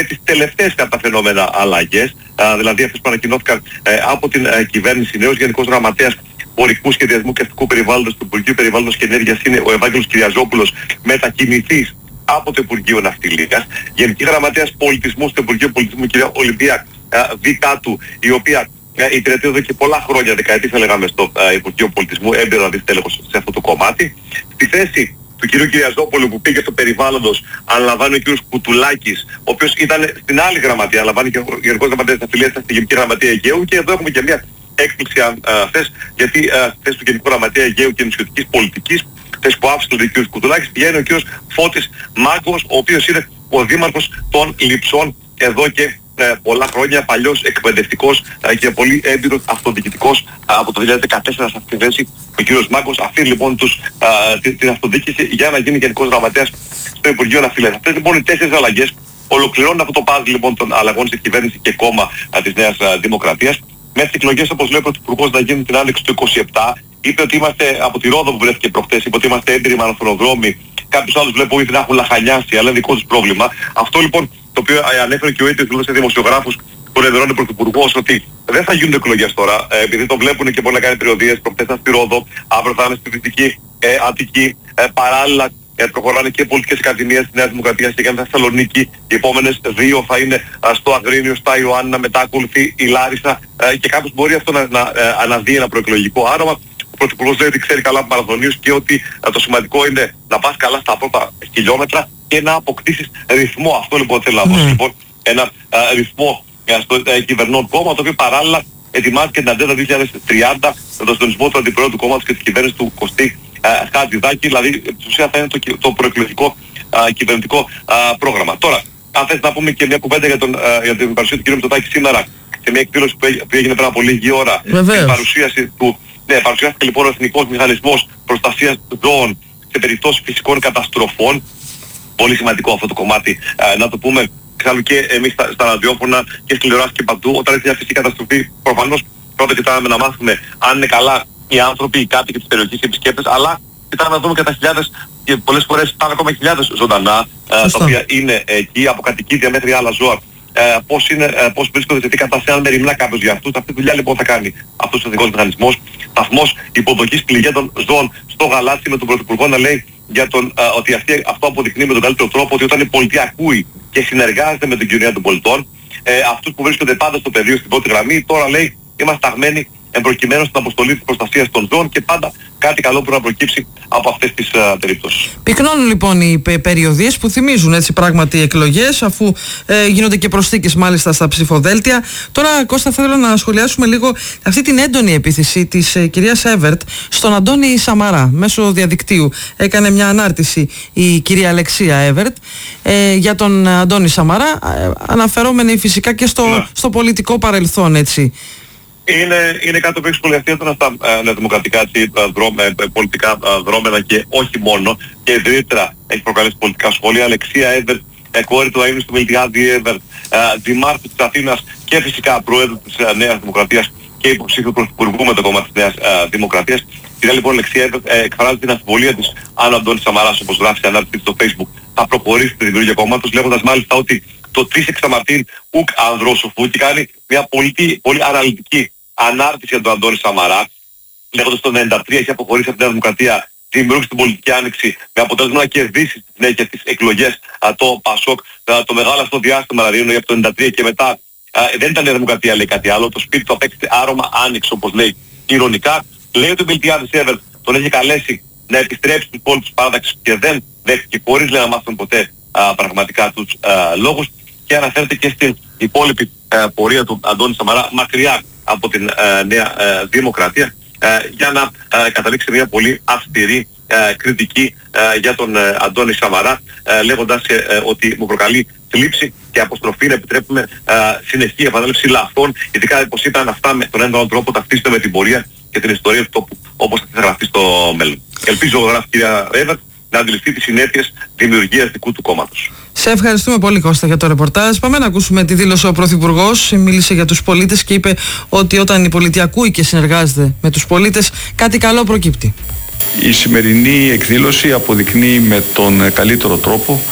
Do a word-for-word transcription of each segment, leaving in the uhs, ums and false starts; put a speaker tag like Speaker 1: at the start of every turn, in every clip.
Speaker 1: με τις τελευταίες κατά φαινόμενα αλλαγές, δηλαδή αυτές που ανακοινώθηκαν ε, από την ε, κυβέρνηση. Νέος Γενικός Γραμματέας Ορικού Σχεδιασμού και Αστικού Περιβάλλοντος του Υπουργείου Περιβάλλοντος και Ενέργειας είναι ο Ευάγγελος Κυριαζόπουλος, μετακινηθής από το Υπουργείο Ναυτιλίας. Γενική Γραμματέας Πολιτισμού στο Υπουργείο Πολιτισμού, κυρία Ολυμπία Βικάτου, η οποία υπηρετεί εδώ και πολλά χρόνια, δεκαετίες θα λέγαμε, στο uh, Υπουργείο Πολιτισμού, έμπειρο δηλαδή στέλεχος σε αυτό το κομμάτι. Στη θέση του κυρίου Κυριαζόπουλου που πήγε στο περιβάλλοντος, αναλαμβάνει ο κύριος Κουτουλάκης, ο οποίος ήταν στην άλλη γραμματεία, αναλαμβάνει και ο Γενικός Γραμματέας της Ναυτιλίας στη Γενική Γραμματεία Αιγαίου, και εδώ έχουμε και μια έκπληξη αν uh, θες, γιατί uh, θέση του Γενικού Γραμματέα Αιγαίου και νησιωτικής πολιτικής, θέση που άφησε τον κύριο Κουτουλάκης, πηγαίνει ο κύριος Φώτης Μάγκος, ο οποίος είναι ο δήμαρχος των Λειψών εδώ και Ε, πολλά χρόνια, παλιός εκπαιδευτικός ε, και πολύ έμπειρος αυτοδιοικητικός ε, από το δύο χιλιάδες δεκατέσσερα σε αυτή τη θέση. Ο κύριος Μάγκος αφήνει λοιπόν τους, ε, την, την αυτοδιοίκηση για να γίνει Γενικός Γραμματέας στο Υπουργείο Ναυτιλίας. Αυτές λοιπόν οι τέσσερις αλλαγές ολοκληρώνουν αυτό το πάζλ λοιπόν των αλλαγών στην κυβέρνηση και κόμμα ε, της Νέας ε, Δημοκρατίας. Μέχρι τις εκλογές, όπως λέει ο Πρωθυπουργός, να γίνουν την άνοιξη του είκοσι επτά. Είπε ότι είμαστε από τη Ρόδο που βρέθηκε προχτές, είπε ότι είμαστε έμπειροι μαναθρονοδρόμοι. Κάποιους άλλους βλέπω ήδη να έχουν λαχανιάσει, αλλά είναι δικό τους πρόβλημα. Αυτό λοιπόν το οποίο ανέφερε και ο ίδιος σε δημοσιογράφους που ενημερώνει ο Πρωθυπουργός, ότι δεν θα γίνουν εκλογές τώρα, ε, επειδή το βλέπουν και μπορεί να κάνει περιοδίες, προχτές ήταν στη Ρόδο, αύριο θα είναι στη Δυτική ε, Αττική, ε, παράλληλα ε, προχωράνε και πολιτικές ακαδημίες της Νέας Δημοκρατίας και για τη Θεσσαλονίκη. Οι επόμενες δύο θα είναι α, στο Αγρίνιο, στα Ιωάννα, μετά ακολουθεί η Λάρισα ε, και κάποιος μπορεί αυτό να, να ε, αναδεί ένα προεκλογικό άρωμα. Ο Πρωθυπουργός λέει ότι ξέρει καλά από μαραθωνίους και ότι α, το σημαντικό είναι να πας καλά στα πρώτα χιλιόμετρα και να αποκτήσεις ρυθμό. Αυτό λοιπόν θέλει να δώσει, mm. λοιπόν, ένα α, ρυθμό α, στο α, κυβερνών κόμμα, το οποίο παράλληλα ετοιμάζει και την ατζέντα δύο χιλιάδες τριάντα με τον συντονισμό του αντιπρόεδρου του κόμματος και της κυβέρνησης του Κωστή Χατζηδάκη. Δηλαδή, στην ουσία θα είναι το, το προεκλογικό α, κυβερνητικό α, πρόγραμμα. Τώρα, αν θες να πούμε και μια κουβέντα για, τον, α, για την παρουσία του κ. Μητσοτάκη σήμερα, σε μια εκδήλωση που, που έγινε πριν από λίγη ώρα, την παρουσίαση του. Ναι, παρουσιάστηκε λοιπόν ο Εθνικός Μηχανισμός Προστασίας Ζώων σε περιπτώσεις φυσικών καταστροφών. Πολύ σημαντικό αυτό το κομμάτι, ε, να το πούμε εξάλλου και εμείς στα, στα ραδιόφωνα και στη τηλεόραση και παντού. Όταν έχει μια φυσική καταστροφή, προφανώς πρώτα κοιτάμε να μάθουμε αν είναι καλά οι άνθρωποι, οι κάτοικοι της περιοχής, οι επισκέπτες, αλλά κοιτάμε να δούμε και τα χιλιάδες και πολλές φορές πάνω ακόμα χιλιάδες ζωντανά, ε, τα οποία είναι εκεί, από κατοικίδια μέχρι άλλα ζώα. Ε, πώς, είναι, ε, πώς βρίσκονται σε τι κατάσταση, αν μεριμνά κάποιος για αυτούς. Αυτή τη δουλειά λοιπόν θα κάνει αυτός ο εθνικός μηχανισμός. Σταθμός υποδοχής πληγέντων ζώων στο Γαλάτσι, με τον Πρωθυπουργό να λέει για τον, ε, ότι αυτή, αυτό αποδεικνύει με τον καλύτερο τρόπο ότι όταν η πολιτεία ακούει και συνεργάζεται με την κοινωνία των πολιτών, ε, αυτούς που βρίσκονται πάντα στο πεδίο, στην πρώτη γραμμή, τώρα λέει είμαστε ταγμένοι εμπροκειμένου στην αποστολή της προστασίας των ζώων και πάντα κάτι καλό που να προκύψει από αυτές τις uh, περιπτώσεις.
Speaker 2: Πυκνώνουν λοιπόν οι πε- περιοδίες που θυμίζουν έτσι πράγματι εκλογές, αφού ε, γίνονται και προσθήκες μάλιστα στα ψηφοδέλτια. Τώρα, Κώστα, θέλω να σχολιάσουμε λίγο αυτή την έντονη επίθεση της ε, κυρίας Εύερτ στον Αντώνη Σαμαρά μέσω διαδικτύου. Έκανε μια ανάρτηση η κυρία Αλεξία Εύερτ ε, για τον Αντώνη Σαμαρά, ε, αναφερόμενη φυσικά και στο, yeah. στο πολιτικό παρελθόν, έτσι.
Speaker 1: Είναι, είναι κάτι που έχει σχολιαστεί έντονα στα ε, νεοδημοκρατικά δρόμε, ε, πολιτικά ε, δρόμενα και όχι μόνο, και ευρύτερα έχει προκαλέσει πολιτικά σχόλια. Αλεξία Εύερτ, ε, κόρη του Αΐνου του Μιλτιάδη Εύερτ, ε, δημάρχου της Αθήνας και φυσικά πρόεδρου της ε, Νέας Δημοκρατίας και υποψήφιου πρωθυπουργού με το κόμμα της Νέας ε, Δημοκρατίας. Η κυρία λοιπόν Αλεξία Εύερτ ε, εκφράζει την αμφιβολία της αν ο Αντώνης Σαμαράς, όπως γράφει σε ανάρτηση στο Facebook, θα προχωρήσει στη δημιουργία κόμματος, λέγοντας μάλιστα ότι το τρίσεξ Μαρτίν ουκ ανδρόσοφου, και κάνει μια πολύ, πολύ αναλυτική ανάρτηση για τον Αντώνη Σαμαρά, λέγοντας το ενενήντα τρία έχει αποχωρήσει από την Νέα Δημοκρατία, δημιούργησε την πολιτική άνοιξη με αποτέλεσμα να κερδίσει στη συνέχεια τις εκλογές α, το Πασόκ, α, το μεγάλο αυτό διάστημα, δηλαδή από το ενενήντα τρία και μετά α, δεν ήταν η Νέα Δημοκρατία, λέει κάτι άλλο, το σπίτι του απέκτησε άρωμα άνοιξη, όπως λέει ηρωνικά. Λέει ότι ο Μιλτιάδης Εύερτ τον έχει καλέσει να επιστρέψει στην πόλη της παράταξης και δεν δέχτηκε, χωρίς λέει να μάθουν ποτέ α, πραγματικά τους α, λόγους, και αναφέρεται και στην υπόλοιπη α, πορεία του Αντώνη Σαμαρά μακριά από την α, Νέα α, Δημοκρατία, α, για να α, καταλήξει μια πολύ αυστηρή α, κριτική α, για τον α, Αντώνη Σαμαρά, α, λέγοντας α, ότι μου προκαλεί θλίψη και αποστροφή να επιτρέπουμε α, συνεχή επανάληψη λαθών, ειδικά όπως ήταν αυτά με τον έναν τρόπο ταυτίζονται με την πορεία και την ιστορία του τόπου, όπως θα γραφτεί στο μέλλον. Ελπίζω, γράφει κυρία Εύερτ, να αντιληφθεί τις συνέπειες δημιουργίας δικού του κόμματος.
Speaker 2: Σε ευχαριστούμε πολύ, Κώστα, για το ρεπορτάζ. Πάμε να ακούσουμε τη δήλωση. Ο Πρωθυπουργός μίλησε για τους πολίτες και είπε ότι όταν η πολιτεία ακούει και συνεργάζεται με τους πολίτες, κάτι καλό προκύπτει.
Speaker 3: Η σημερινή εκδήλωση αποδεικνύει με τον καλύτερο τρόπο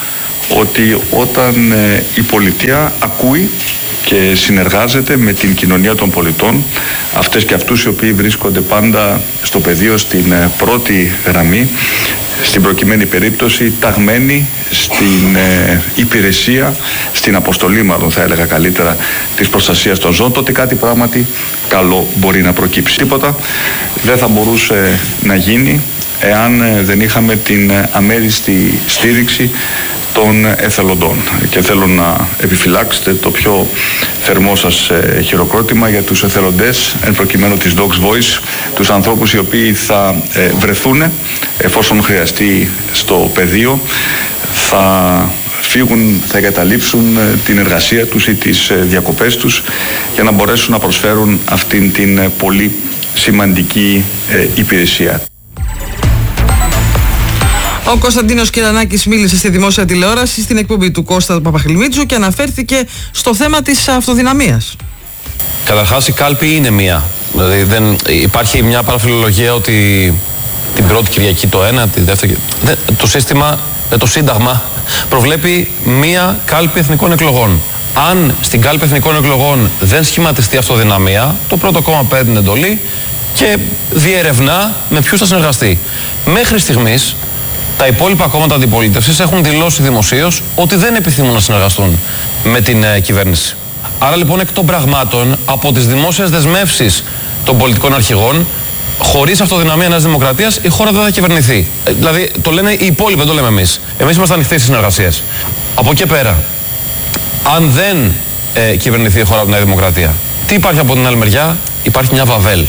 Speaker 3: ότι όταν ε, η πολιτεία ακούει και συνεργάζεται με την κοινωνία των πολιτών, αυτές και αυτούς οι οποίοι βρίσκονται πάντα στο πεδίο στην ε, πρώτη γραμμή, στην προκειμένη περίπτωση ταγμένοι στην ε, υπηρεσία, στην αποστολή μάλλον θα έλεγα καλύτερα, της προστασίας των ζώων, τότε κάτι πράγματι καλό μπορεί να προκύψει. Τίποτα δεν θα μπορούσε να γίνει εάν ε, δεν είχαμε την ε, αμέριστη στήριξη των εθελοντών. Και θέλω να επιφυλάξετε το πιο θερμό σας ε, χειροκρότημα για τους εθελοντές, εν προκειμένου της Dogs Voice, τους ανθρώπους οι οποίοι θα ε, βρεθούν εφόσον χρειαστεί στο πεδίο, θα φύγουν, θα εγκαταλείψουν ε, την εργασία τους ή τις ε, διακοπές τους για να μπορέσουν να προσφέρουν αυτήν την ε, πολύ σημαντική ε, υπηρεσία.
Speaker 2: Ο Κωνσταντίνος Κυρανάκης μίλησε στη δημόσια τηλεόραση στην εκπομπή του Κώστα Παπαχλημίτσου και αναφέρθηκε στο θέμα της αυτοδυναμίας.
Speaker 4: Καταρχάς η κάλπη είναι μία. Δηλαδή δεν, υπάρχει μια παραφιλολογία ότι την πρώτη Κυριακή το ένα, τη δεύτερη... Δεν, το σύστημα, το Σύνταγμα προβλέπει μία κάλπη εθνικών εκλογών. Αν στην κάλπη εθνικών εκλογών δεν σχηματιστεί αυτοδυναμία, το πρώτο κόμμα παίρνει εντολή και διερευνά με ποιους θα συνεργαστεί. Μέχρι στιγμής τα υπόλοιπα κόμματα αντιπολίτευσης έχουν δηλώσει δημοσίως ότι δεν επιθυμούν να συνεργαστούν με την ε, κυβέρνηση. Άρα λοιπόν εκ των πραγμάτων, από τις δημόσιες δεσμεύσεις των πολιτικών αρχηγών, χωρίς αυτοδυναμία Νέας Δημοκρατίας, η χώρα δεν θα κυβερνηθεί. Ε, δηλαδή το λένε οι υπόλοιποι, δεν το λέμε εμείς. Εμείς είμαστε ανοιχτοί στις συνεργασίες. Από εκεί πέρα, αν δεν ε, κυβερνηθεί η χώρα από τη Νέα Δημοκρατία, τι υπάρχει από την άλλη μεριά? Υπάρχει μια βαβέλ.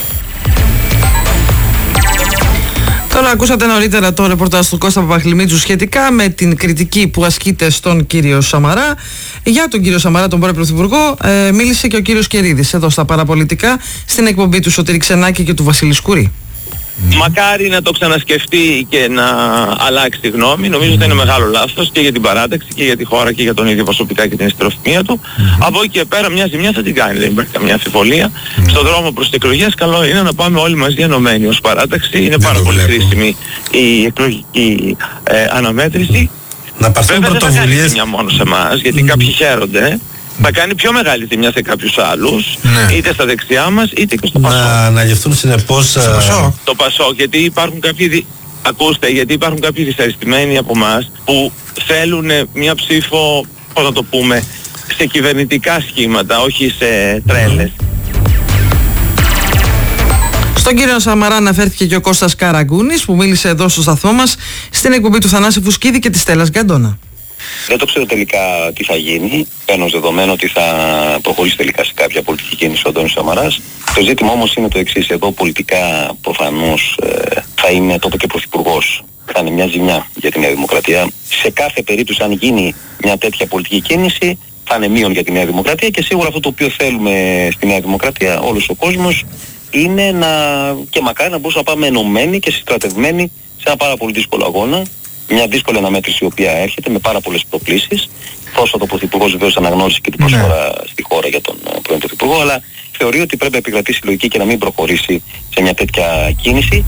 Speaker 2: Τώρα ακούσατε νωρίτερα το ρεπορτάζ του Κώστα Παπαχλημίτσου σχετικά με την κριτική που ασκείται στον κύριο Σαμαρά. Για τον κύριο Σαμαρά, τον πρώην Πρωθυπουργό, ε, μίλησε και ο κύριος Κερίδης εδώ στα παραπολιτικά στην εκπομπή του Σωτήρη Ξενάκη και του Βασίλη Σκουρή.
Speaker 5: Μακάρι να το ξανασκεφτεί και να αλλάξει τη γνώμη. Νομίζω ότι είναι μεγάλο λάθος και για την παράταξη και για τη χώρα και για τον ίδιο προσωπικά και την ιστεροφημία του. Mm-hmm. Από εκεί και πέρα μια ζημιά θα την κάνει, δεν υπάρχει καμιά αμφιβολία. Mm-hmm. Στον δρόμο προς τις εκλογές καλό είναι να πάμε όλοι μαζί ενωμένοι ως παράταξη. Είναι πάρα πολύ χρήσιμη η εκλογική ε, αναμέτρηση.
Speaker 6: Να πάρθουν πρωτοβουλίες.
Speaker 5: Δεν θα κάνει ζημιά μόνο σε εμάς, γιατί mm-hmm. κάποιοι χαίρονται. Θα κάνει πιο μεγάλη ζημιά σε κάποιους άλλους, ναι. είτε στα δεξιά μας είτε και στο Πασόκ.
Speaker 6: Να αναγευτούν συνεπώς
Speaker 5: στο Πασόκ. Το Πασόκ, γιατί υπάρχουν κάποιοι, δι... ακούστε, γιατί υπάρχουν κάποιοι δυσαρεστημένοι από εμάς που θέλουν μια ψήφο, πώς να το πούμε, σε κυβερνητικά σχήματα, όχι σε τρέλες.
Speaker 2: Στον κύριο Σαμαρά αναφέρθηκε και ο Κώστας Καραγκούνης που μίλησε εδώ στο σταθμό μας στην εκπομπή του Θανάση Φουσκίδη και της Στέλλας Γκαντώνα.
Speaker 7: Δεν το ξέρω τελικά τι θα γίνει, παίρνω ως δεδομένο ότι θα προχωρήσει τελικά σε κάποια πολιτική κίνηση ο Αντώνης Σαμαράς. Το ζήτημα όμως είναι το εξής, εδώ πολιτικά προφανώς ε, θα είναι, το είπε και πρωθυπουργός, θα είναι μια ζημιά για τη Νέα Δημοκρατία. Σε κάθε περίπτωση αν γίνει μια τέτοια πολιτική κίνηση θα είναι μείον για τη Νέα Δημοκρατία και σίγουρα αυτό το οποίο θέλουμε στη Νέα Δημοκρατία όλος ο κόσμος είναι να, και μακάρι να μπορούσαμε να πάμε ενωμένοι και συστρατευμένοι σε ένα πάρα πολύ δύσκολο αγώνα. Μια δύσκολη αναμέτρηση η οποία έρχεται με πάρα πολλές προκλήσεις. Πρόσφατα ο Πρωθυπουργός βεβαίως αναγνώρισε και την προσφορά ναι. στη χώρα για τον πρώην Πρωθυπουργό, αλλά θεωρεί ότι πρέπει να επικρατήσει λογική και να μην προχωρήσει σε μια τέτοια κίνηση.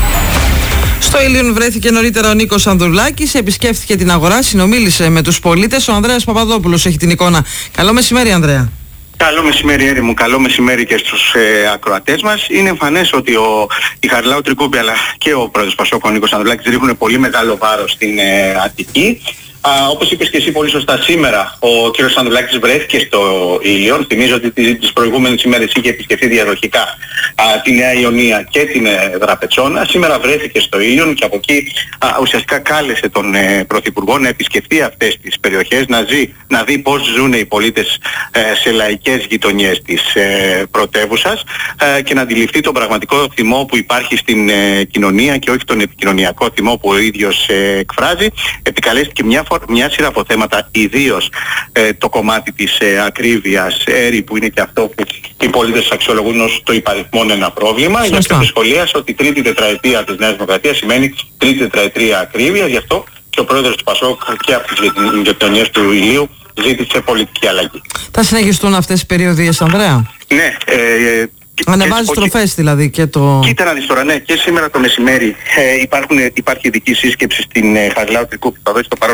Speaker 2: Στο Ήλιον βρέθηκε νωρίτερα ο Νίκος Ανδρουλάκης, επισκέφθηκε την αγορά, συνομίλησε με τους πολίτες. Ο Ανδρέας Παπαδόπουλος έχει την εικόνα. Καλό μεσημέρι, Ανδρέα.
Speaker 8: Καλό μεσημέρι, Έρη μου. Καλό μεσημέρι και στους ε, ακροατές μας. Είναι εμφανές ότι ο, η Χαριλάου Τρικούπη αλλά και ο πρόεδρος Πασόκ, ο Νίκος Ανδρουλάκης, ρίχνουν πολύ μεγάλο βάρος στην ε, Αττική. Α, όπως είπες και εσύ πολύ σωστά, σήμερα ο κ. Ανδρουλάκης βρέθηκε στο Ήλιον. Θυμίζω ότι τις, τις προηγούμενες ημέρες είχε επισκεφθεί διαδοχικά α, τη Νέα Ιωνία και την ε, Δραπετσόνα. Σήμερα βρέθηκε στο Ήλιον και από εκεί α, ουσιαστικά κάλεσε τον ε, Πρωθυπουργό να επισκεφθεί αυτές τις περιοχές, να, ζει, να δει πώς ζουν οι πολίτες ε, σε λαϊκές γειτονιές της ε, πρωτεύουσας ε, και να αντιληφθεί τον πραγματικό θυμό που υπάρχει στην ε, κοινωνία και όχι τον επικοινωνιακό θυμό που ο ίδιος ε, εκφράζει. Επικαλέστηκε μια μια σειρά από θέματα, ιδίως ε, το κομμάτι της ε, ακρίβειας, έρη, που είναι και αυτό που οι πολίτες αξιολογούν ως το υπαριθμόν ένα πρόβλημα. Γι' αυτό σχολίασε ότι η τρίτη τετραετία της Νέας Δημοκρατίας σημαίνει τρίτη τετραετία ακρίβειας, γι' αυτό και ο πρόεδρος του Πασόκ και από τις γειτονιές του Ηλίου ζήτησε πολιτική αλλαγή.
Speaker 2: Θα συνεχιστούν αυτές οι περιοδίες, Ανδρέα?
Speaker 8: Ναι. Ε,
Speaker 2: Ανεβάζει στροφές δηλαδή και το...
Speaker 8: Κοίτα να δεις τώρα, ναι, και σήμερα το μεσημέρι ε, υπάρχουν, υπάρχει ειδική σύσκεψη στην ε, Χαριλάου Τρικούπη, θα δώσει το παρόν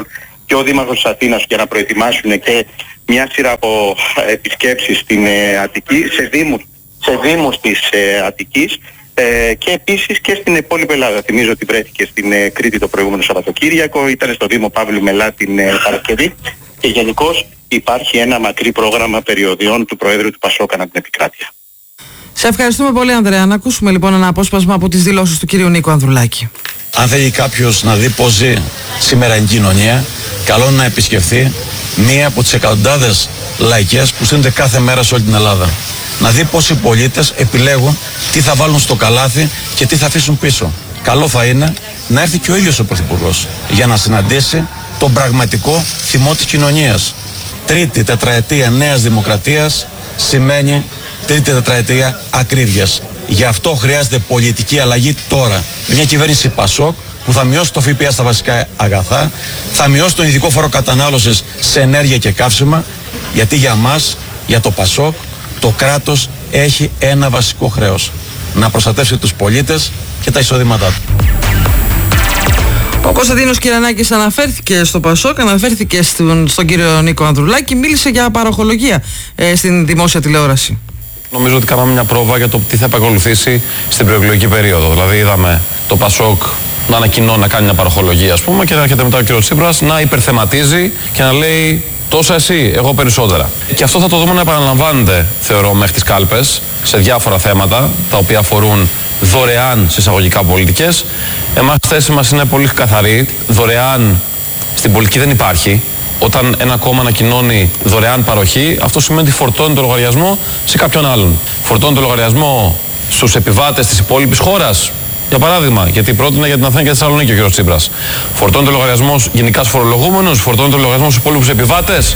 Speaker 8: και ο Δήμαρχος της Αθήνας για να προετοιμάσουν και μια σειρά από επισκέψεις στην ε, Αττική, σε δήμους, σε δήμους της ε, Αττικής ε, και επίσης και στην υπόλοιπη Ελλάδα. Θυμίζω ότι βρέθηκε στην ε, Κρήτη το προηγούμενο Σαββατοκύριακο, ήταν στο Δήμο Παύλου Μελά την ε, Παρασκευή και γενικώς υπάρχει ένα μακρύ πρόγραμμα περιοδιών του Προέδρου του Πασόκ ανά την επικράτεια.
Speaker 2: Σε ευχαριστούμε πολύ, Ανδρέα. Να ακούσουμε λοιπόν ένα απόσπασμα από τις δηλώσεις του κυρίου Νίκου Ανδρουλάκη.
Speaker 9: Αν θέλει κάποιος να δει πώς ζει σήμερα η κοινωνία, καλό είναι να επισκεφθεί μία από τις εκατοντάδες λαϊκές που στείνονται κάθε μέρα σε όλη την Ελλάδα. Να δει πώς οι πολίτες επιλέγουν τι θα βάλουν στο καλάθι και τι θα αφήσουν πίσω. Καλό θα είναι να έρθει και ο ίδιος ο Πρωθυπουργός για να συναντήσει τον πραγματικό θυμό της κοινωνίας. Τρίτη τετραετία νέας δημοκρατίας σημαίνει τρίτη τετραετία ακρίβειας. Γι' αυτό χρειάζεται πολιτική αλλαγή τώρα. Μια κυβέρνηση Πασόκ που θα μειώσει το ΦΠΑ στα βασικά αγαθά, θα μειώσει τον ειδικό φόρο κατανάλωσης σε ενέργεια και καύσιμα, γιατί για μας, για το Πασόκ, το κράτος έχει ένα βασικό χρέος. Να προστατεύσει τους πολίτες και τα εισοδήματά του.
Speaker 2: Ο Κωνσταντίνος Κυρανάκης αναφέρθηκε στο Πασόκ, αναφέρθηκε στον, στον κύριο Νίκο Ανδρουλάκη, μίλησε για παροχολογία ε, στην δημόσια τηλεόραση.
Speaker 4: Νομίζω ότι κάναμε μια πρόβα για το τι θα επακολουθήσει στην προεκλογική περίοδο. Δηλαδή είδαμε το Πασόκ να ανακοινώνει, να κάνει μια παροχολογία, ας πούμε, και να έρχεται μετά ο κ. Τσίπρας να υπερθεματίζει και να λέει τόσα εσύ, εγώ περισσότερα. Και αυτό θα το δούμε να επαναλαμβάνεται, θεωρώ, μέχρι τις κάλπες σε διάφορα θέματα τα οποία αφορούν δωρεάν συσσαγωγικά πολιτικές. Εμάς η θέση μας είναι πολύ καθαρή. Δωρεάν στην πολιτική δεν υπάρχει. Όταν ένα κόμμα ανακοινώνει δωρεάν παροχή, αυτό σημαίνει ότι φορτώνει το λογαριασμό σε κάποιον άλλον. Φορτώνει το λογαριασμό στους επιβάτες της υπόλοιπης χώρας. Για παράδειγμα, γιατί πρότεινα για την Αθήνα και τη Θεσσαλονίκη ο κ. Τσίπρας. Φορτώνει το λογαριασμό γενικά στους φορολογούμενους, φορτώνει το λογαριασμό στους υπόλοιπους επιβάτες.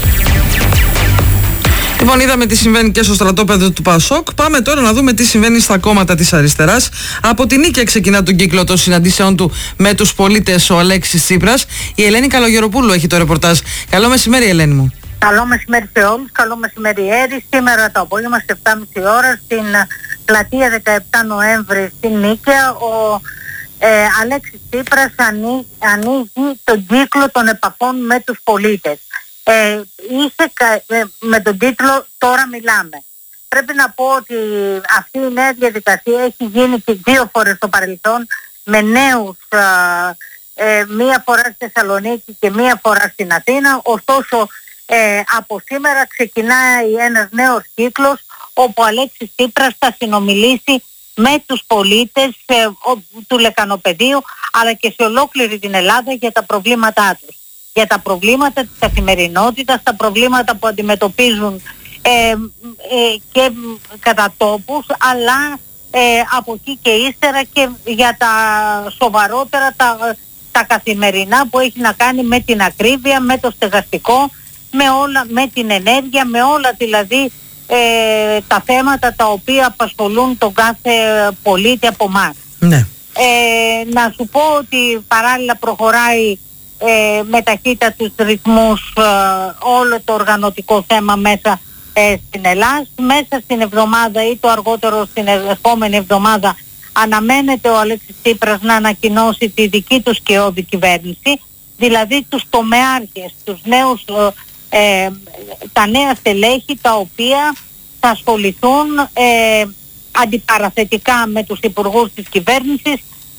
Speaker 2: Λοιπόν, είδαμε τι συμβαίνει και στο στρατόπεδο του Πασόκ. Πάμε τώρα να δούμε τι συμβαίνει στα κόμματα της αριστεράς. Από την Νίκαια ξεκινά τον κύκλο των συναντήσεων του με τους πολίτες ο Αλέξης Τσίπρας. Η Ελένη Καλογεροπούλου έχει το ρεπορτάζ. Καλό μεσημέρι, Ελένη μου.
Speaker 10: Καλό μεσημέρι σε όλους. Καλό μεσημέρι, Έρη. Σήμερα το απόγευμα στις επτά και μισή ώρα στην πλατεία δεκαεπτά Νοέμβρη στην Νίκαια ο ε, Αλέξης Τσίπρας ανοίγει, ανοίγει τον κύκλο των επαφών με τους πολίτες. Ε, είσαι με τον τίτλο «Τώρα μιλάμε». Πρέπει να πω ότι αυτή η νέα διαδικασία έχει γίνει και δύο φορές στο παρελθόν με νέους, ε, μία φορά στη Θεσσαλονίκη και μία φορά στην Αθήνα. Ωστόσο ε, από σήμερα ξεκινάει ένας νέος κύκλος όπου ο Αλέξης Τσίπρας θα συνομιλήσει με τους πολίτες ε, του Λεκανοπεδίου αλλά και σε ολόκληρη την Ελλάδα για τα προβλήματά τους. Για τα προβλήματα της καθημερινότητας, τα προβλήματα που αντιμετωπίζουν ε, ε, και κατά τόπους, αλλά ε, από εκεί και ύστερα και για τα σοβαρότερα, τα, τα καθημερινά που έχει να κάνει με την ακρίβεια, με το στεγαστικό, με, όλα, με την ενέργεια, με όλα δηλαδή ε, τα θέματα τα οποία απασχολούν τον κάθε πολίτη από εμάς. Ναι. Ε, να σου πω ότι παράλληλα προχωράει Ε, με ταχύτητα τους ρυθμούς ε, όλο το οργανωτικό θέμα μέσα ε, στην Ελλάδα. Μέσα στην εβδομάδα ή το αργότερο στην επόμενη εβδομάδα αναμένεται ο Αλέξης Τσίπρας να ανακοινώσει τη δική του σκιώδη κυβέρνηση, δηλαδή τους τομεάρχες, τους νέους, ε, τα νέα στελέχη τα οποία θα ασχοληθούν ε, αντιπαραθετικά με τους υπουργούς της κυβέρνησης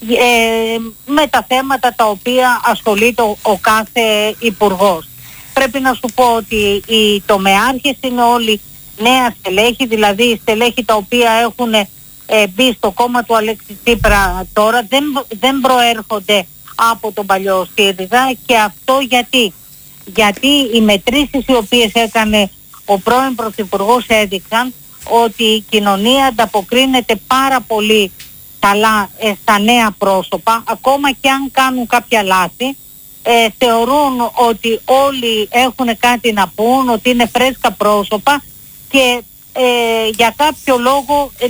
Speaker 10: Ε, με τα θέματα τα οποία ασχολείται ο, ο κάθε υπουργός. Πρέπει να σου πω ότι οι τομεάρχες είναι όλοι νέα στελέχη, δηλαδή οι στελέχη τα οποία έχουν ε, μπει στο κόμμα του Αλέξη Τσίπρα τώρα δεν, δεν προέρχονται από τον παλιό ΣΥΡΙΖΑ. Και αυτό γιατί γιατί οι μετρήσεις οι οποίες έκανε ο πρώην Πρωθυπουργός έδειξαν ότι η κοινωνία ανταποκρίνεται πάρα πολύ καλά ε, στα νέα πρόσωπα, ακόμα και αν κάνουν κάποια λάθη, ε, θεωρούν ότι όλοι έχουν κάτι να πούν, ότι είναι φρέσκα πρόσωπα και ε, για κάποιο λόγο ε,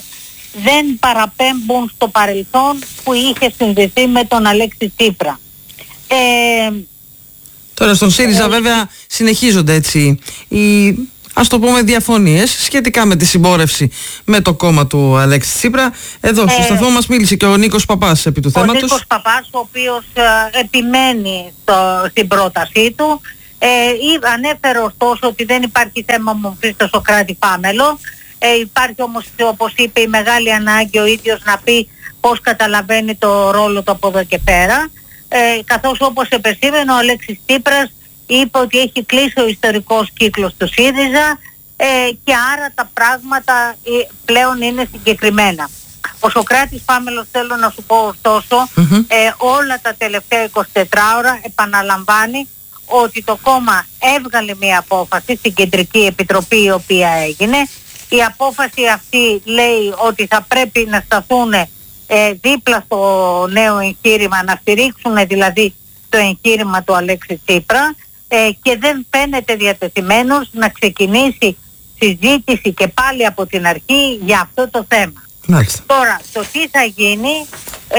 Speaker 10: δεν παραπέμπουν στο παρελθόν που είχε συνδεθεί με τον Αλέξη Τσίπρα. Ε,
Speaker 2: Τώρα στον ΣΥΡΙΖΑ ε, βέβαια συνεχίζονται έτσι οι ας το πούμε, διαφωνίες σχετικά με τη συμπόρευση με το κόμμα του Αλέξη Τσίπρα. Εδώ στο ε, σταθμό μας μίλησε και ο Νίκος Παπάς επί του
Speaker 10: ο
Speaker 2: θέματος.
Speaker 10: Ο Νίκος Παπάς, ο οποίος ε, επιμένει στο, στην πρότασή του. Ε, ανέφερε ωστόσο ότι δεν υπάρχει θέμα μορφής στο Σωκράτη Φάμελο. Ε, υπάρχει όμως, όπως είπε, η μεγάλη ανάγκη ο ίδιος να πει πώς καταλαβαίνει το ρόλο του από εδώ και πέρα. Ε, καθώς όπως επεσήμενε ο Αλέξης Τσίπρας είπε ότι έχει κλείσει ο ιστορικός κύκλος του ΣΥΡΙΖΑ ε, και άρα τα πράγματα ε, πλέον είναι συγκεκριμένα. Ο Σωκράτης Φάμελος, θέλω να σου πω ωστόσο, mm-hmm. ε, όλα τα τελευταία εικοσιτέσσερις ώρα επαναλαμβάνει ότι το κόμμα έβγαλε μια απόφαση στην Κεντρική Επιτροπή η οποία έγινε. Η απόφαση αυτή λέει ότι θα πρέπει να σταθούν ε, δίπλα στο νέο εγχείρημα, να στηρίξουν δηλαδή το εγχείρημα του Αλέξη Τσίπρα ε, και δεν φαίνεται διατεθειμένος να ξεκινήσει συζήτηση και πάλι από την αρχή για αυτό το θέμα.
Speaker 2: Μάλιστα.
Speaker 10: Τώρα, το τι θα γίνει ε,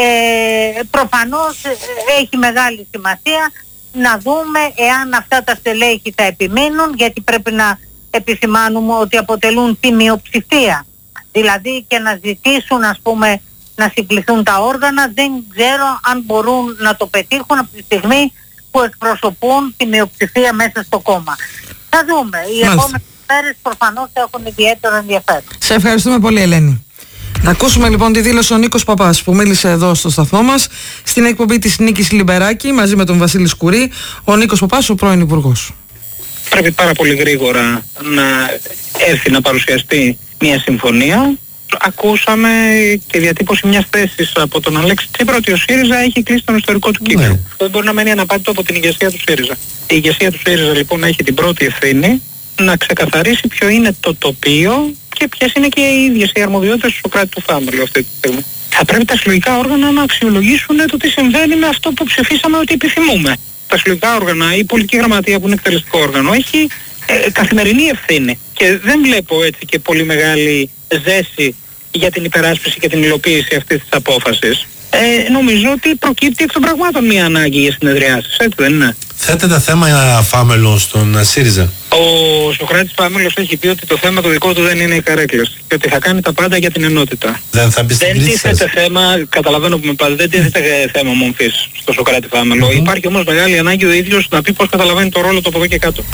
Speaker 10: προφανώς έχει μεγάλη σημασία να δούμε εάν αυτά τα στελέχη θα επιμείνουν, γιατί πρέπει να επισημάνουμε ότι αποτελούν τη μειοψηφία. Δηλαδή και να ζητήσουν, ας πούμε, να συγκληθούν τα όργανα, δεν ξέρω αν μπορούν να το πετύχουν από τη στιγμή που εκπροσωπούν τη μειοψηφία μέσα στο κόμμα. Θα δούμε. Οι επόμενες μέρες προφανώς έχουν ιδιαίτερο ενδιαφέρον.
Speaker 2: Σε ευχαριστούμε πολύ, Ελένη. Να ακούσουμε λοιπόν τη δήλωση ο Νίκος Παπάς που μίλησε εδώ στο σταθμό μας στην εκπομπή της Νίκης Λιμπεράκη μαζί με τον Βασίλη Σκουρή. Ο Νίκος Παπάς, ο πρώην Υπουργός.
Speaker 11: Πρέπει πάρα πολύ γρήγορα να έρθει να παρουσιαστεί μια συμφωνία. Ακούσαμε τη διατύπωση μιας θέσης από τον Αλέξη Τσίπρα ότι ο ΣΥΡΙΖΑ έχει κλείσει τον ιστορικό του κύκλο. Ναι. Δεν μπορεί να μένει αναπάντητο από την ηγεσία του ΣΥΡΙΖΑ. Η ηγεσία του ΣΥΡΙΖΑ λοιπόν έχει την πρώτη ευθύνη να ξεκαθαρίσει ποιο είναι το τοπίο και ποιες είναι και οι ίδιες οι αρμοδιότητες του Σωκράτη του Φάμελου αυτή τη στιγμή. Θα πρέπει τα συλλογικά όργανα να αξιολογήσουν το τι συμβαίνει με αυτό που ψηφίσαμε ότι επιθυμούμε. Τα συλλογικά όργανα, η πολιτική γραμματεία που είναι εκτελεστικό όργανο, έχει ε, καθημερινή ευθύνη. Και δεν βλέπω έτσι και πολύ μεγάλη ζέση για την υπεράσπιση και την υλοποίηση αυτής της απόφασης. Ε, νομίζω ότι προκύπτει εκ των πραγμάτων μια ανάγκη για συνεδριάσεις, έτσι δεν είναι?
Speaker 6: Θέτεται θέμα Φάμελο στον ΣΥΡΙΖΑ.
Speaker 11: Ο Σωκράτης Φάμελος έχει πει ότι το θέμα το δικό του δεν είναι οι καρέκλες και ότι θα κάνει τα πάντα για την ενότητα.
Speaker 6: Δεν θα μπει στην
Speaker 11: Δεν τίθεται θέμα, καταλαβαίνω που με πάτε, δεν τίθεται θέμα μομφής στο Σωκράτη Φάμελο. Mm-hmm. Υπάρχει όμως μεγάλη ανάγκη ο ίδιος να πει πώς καταλαβαίνει το ρόλο του από εδώ και κάτω.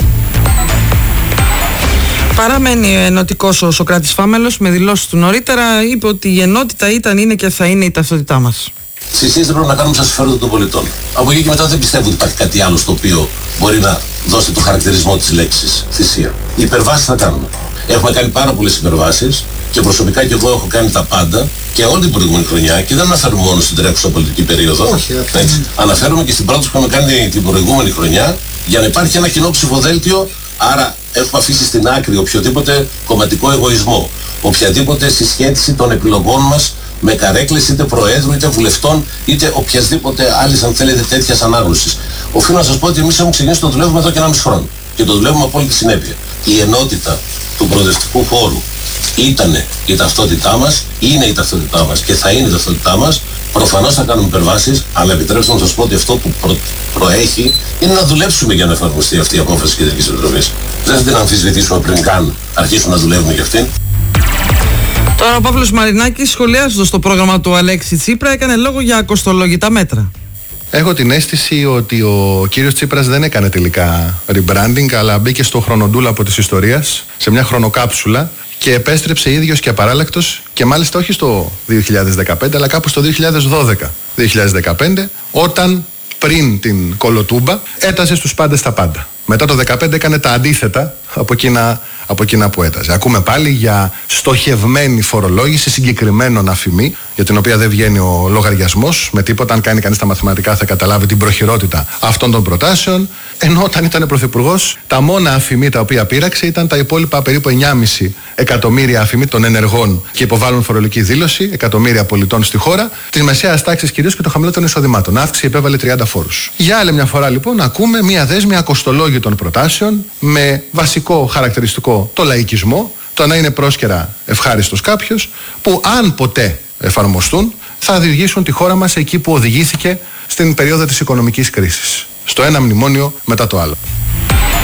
Speaker 2: Παραμένει ενωτικός ο Σωκράτης Φάμελος, με δηλώσεις του νωρίτερα είπε ότι η ενότητα ήταν, είναι και θα είναι η ταυτότητά μας.
Speaker 12: Θυσίες δεν πρέπει να κάνουμε σαν συμφέροντα των πολιτών. Από εκεί και μετά δεν πιστεύω ότι υπάρχει κάτι άλλο στο οποίο μπορεί να δώσει το χαρακτηρισμό της λέξης θυσία. Οι υπερβάσεις θα κάνουμε. Έχουμε κάνει πάρα πολλές υπερβάσεις και προσωπικά και εγώ έχω κάνει τα πάντα και όλη την προηγούμενη χρονιά και δεν αναφέρουμε μόνο στην τρέχουσα πολιτική περίοδο. Όχι, έτσι. Αναφέρουμε και στην πρόταση που έχουμε κάνει την προηγούμενη χρονιά για να υπάρχει ένα κοινό ψηφοδέλτιο. Άρα έχουμε αφήσει στην άκρη οποιοδήποτε κομματικό εγωισμό, οποιαδήποτε συσχέτιση των επιλογών μας με καρέκλες είτε προέδρου είτε βουλευτών είτε οποιασδήποτε άλλης αν θέλετε τέτοιας ανάγνωσης. Οφείλω να σας πω ότι εμείς έχουμε ξεκινήσει το δουλεύουμε εδώ και ένα μισό χρόνο και το δουλεύουμε από όλη τη συνέπεια. Η ενότητα του προοδευτικού χώρου ήτανε η ταυτότητά μας, είναι η ταυτότητά μας και θα είναι η ταυτότητά μας. Προφανώς θα κάνουμε υπερβάσεις, αλλά επιτρέψτε να σας πω ότι αυτό που προ... προέχει είναι να δουλέψουμε για να εφαρμοστεί αυτή η απόφαση της Κεντρικής Επιτροπής. Δεν θα την αμφισβητήσουμε πριν καν αρχίσουμε να δουλεύουμε για αυτήν.
Speaker 2: Τώρα ο Παύλος Μαρινάκης, σχολιάζοντας το πρόγραμμα του Αλέξη Τσίπρα, έκανε λόγο για κοστολόγητα μέτρα.
Speaker 13: Έχω την αίσθηση ότι ο κύριος Τσίπρας δεν έκανε τελικά rebranding, αλλά μπήκε στο χρονοτούλαπο της ιστορίας, σε μια χρονοκάψουλα και επέστρεψε ίδιος και απαράλλακτος και μάλιστα όχι στο δύο χιλιάδες δεκαπέντε αλλά κάπου στο δύο χιλιάδες δώδεκα. δύο χιλιάδες δεκαπέντε όταν πριν την κολοτούμπα έταζε στους πάντες τα πάντα. Μετά το δεκαπέντε έκανε τα αντίθετα από εκείνα, από εκείνα που έταζε. Ακούμε πάλι για στοχευμένη φορολόγηση συγκεκριμένων αφημί, για την οποία δεν βγαίνει ο λογαριασμός με τίποτα. Αν κάνει κανείς τα μαθηματικά θα καταλάβει την προχειρότητα αυτών των προτάσεων. Ενώ όταν ήταν πρωθυπουργός, τα μόνα αφημί τα οποία πείραξε ήταν τα υπόλοιπα περίπου εννιά κόμμα πέντε εκατομμύρια αφημί των ενεργών και υποβάλλουν φορολογική δήλωση, εκατομμύρια πολιτών στη χώρα, τη μεσαίας τάξης κυρίως και των χαμηλότερων εισοδημάτων. Αύξηση επέβαλε τριάντα φόρους. Για άλλη μια φορά λοιπόν ακούμε μια δέσμη ακοστολόγητων προτάσεων με βασικό χαρακτηριστικό το λαϊκισμό, το να είναι πρόσκαιρα ευχάριστος κάποιος, που αν ποτέ εφαρμοστούν θα οδηγήσουν τη χώρα μας εκεί που οδηγήθηκε στην περίοδο της οικονομικής κρίσης. Στο ένα μνημόνιο μετά το άλλο.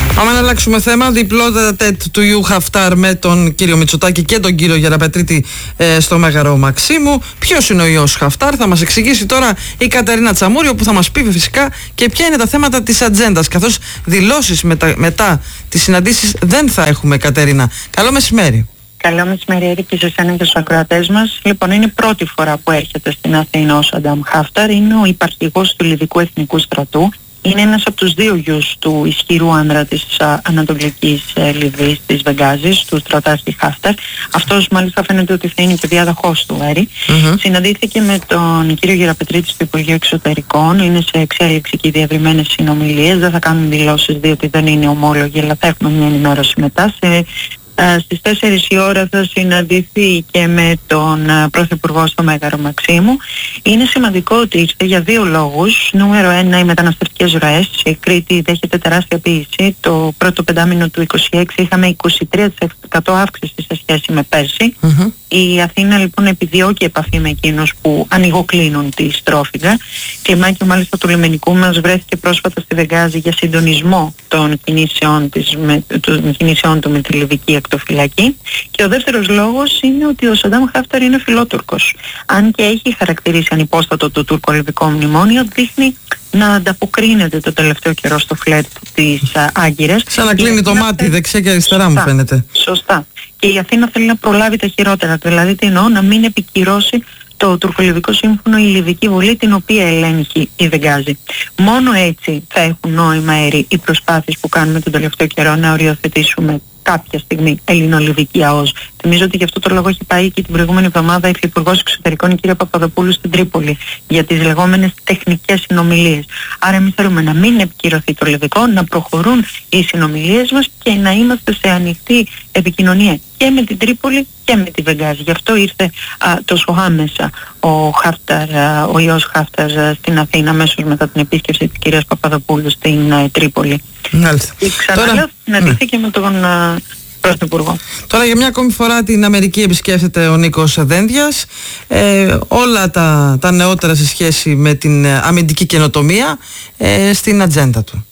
Speaker 2: Πάμε να αλλάξουμε θέμα. Διπλό τετ του Ιου Χαφτάρ με τον κύριο Μητσοτάκη και τον κύριο Γεραπετρίτη ε, στο Μέγαρο Μαξίμου. Ποιος είναι ο Ιους Χαφτάρ, θα μας εξηγήσει τώρα η Κατερίνα Τσαμούριο, που θα μας πει φυσικά και ποια είναι τα θέματα της ατζέντας. Καθώς δηλώσεις μετα, μετά τις συναντήσεις δεν θα έχουμε, Κατερίνα. Καλό μεσημέρι.
Speaker 14: Καλό μεσημέρι και σε εσένα και στους ακροατές μας. Λοιπόν, είναι η πρώτη φορά που έρχεται στην Αθήνα ο Σαντάμ Χαφτάρ. Είναι ο υπαρχηγός του Λιβικού Εθνικού Στρατού. Είναι ένας από τους δύο γιους του ισχυρού άνδρα της α, Ανατολικής ε, Λιβύης, της Βεγγάζης, του στρατάρχη Χαφτάρ. Αυτός μάλιστα φαίνεται ότι θα είναι και διάδοχός του Έρη. Mm-hmm. Συναντήθηκε με τον κύριο Γεραπετρίτη στο Υπουργείο Εξωτερικών. Είναι σε εξέλιξη και διευρυμένες συνομιλίες. Δεν θα κάνουν δηλώσεις διότι δεν είναι ομόλογοι, αλλά θα έχουμε μια ενημέρωση μετά. Σε, Uh, στις τέσσερις η ώρα θα συναντηθεί και με τον uh, Πρωθυπουργό στο Μέγαρο Μαξίμου. Είναι σημαντικό ότι ήρθε για δύο λόγους. Νούμερο ένα, οι μεταναστευτικές ροές. Η Κρήτη δέχεται τεράστια πίεση. Το πρώτο πεντάμινο του είκοσι έξι είχαμε είκοσι τρία τοις εκατό αύξηση σε σχέση με πέρσι. Mm-hmm. Η Αθήνα λοιπόν επιδιώκει επαφή με εκείνους που ανοιγοκλίνουν τη στρόφιγγα. Κλιμάκιο μάλιστα του λιμενικού μας βρέθηκε πρόσφατα στη Βεγγάζη για συντονισμό των κινήσεών, της, με, των κινήσεών του με τη Λιβική ακτοφυλακή. Και ο δεύτερος λόγος είναι ότι ο Σαντάμ Χαφτάρ είναι φιλότουρκος. Αν και έχει χαρακτηρίσει ανυπόστατο το τουρκο-λιβικό μνημόνιο, δείχνει να ανταποκρίνεται το τελευταίο καιρό στο φλερτ της Άγκυρας.
Speaker 2: Σαν να κλείνει το μάτι δεξιά και αριστερά, μου φαίνεται.
Speaker 14: Σωστά. Και η Αθήνα θέλει να προλάβει τα χειρότερα. Δηλαδή τι εννοώ, να μην επικυρώσει το τουρκολιβικό σύμφωνο η Λιβική Βουλή, την οποία ελέγχει η Βεγγάζη. Μόνο έτσι θα έχουν νόημα Έρη οι προσπάθειες που κάνουμε τον τελευταίο καιρό να οριοθετήσουμε κάποια στιγμή ελληνολιβική ΑΟΣ. Θυμίζω ότι γι' αυτό το λόγο έχει πάει και την προηγούμενη εβδομάδα η Υφυπουργός Εξωτερικών, η κυρία Παπαδοπούλου, στην Τρίπολη για τις λεγόμενες τεχνικές συνομιλίες. Άρα εμείς θέλουμε να μην επικυρωθεί το λιβικό, να προχωρούν οι συνομιλίες μας και να είμαστε σε ανοιχτή επικοινωνία και με την Τρίπολη και με τη Βεγγάζη. Γι' αυτό ήρθε α, τόσο άμεσα ο Χαφτάρ, α, ο Ιους Χαφτάρ α, στην Αθήνα, αμέσως μετά την επίσκεψη της κυρίας Παπαδοπούλου στην α, Τρίπολη.
Speaker 2: Μάλιστα.
Speaker 14: Και ξαναλέω, συναντηθήκε ναι. με τον α, Πρωθυπουργό.
Speaker 2: Τώρα για μια ακόμη φορά την Αμερική επισκέφτεται ο Νίκος Δένδιας. Ε, όλα τα, τα νεότερα σε σχέση με την αμυντική καινοτομία ε, στην ατζέντα του.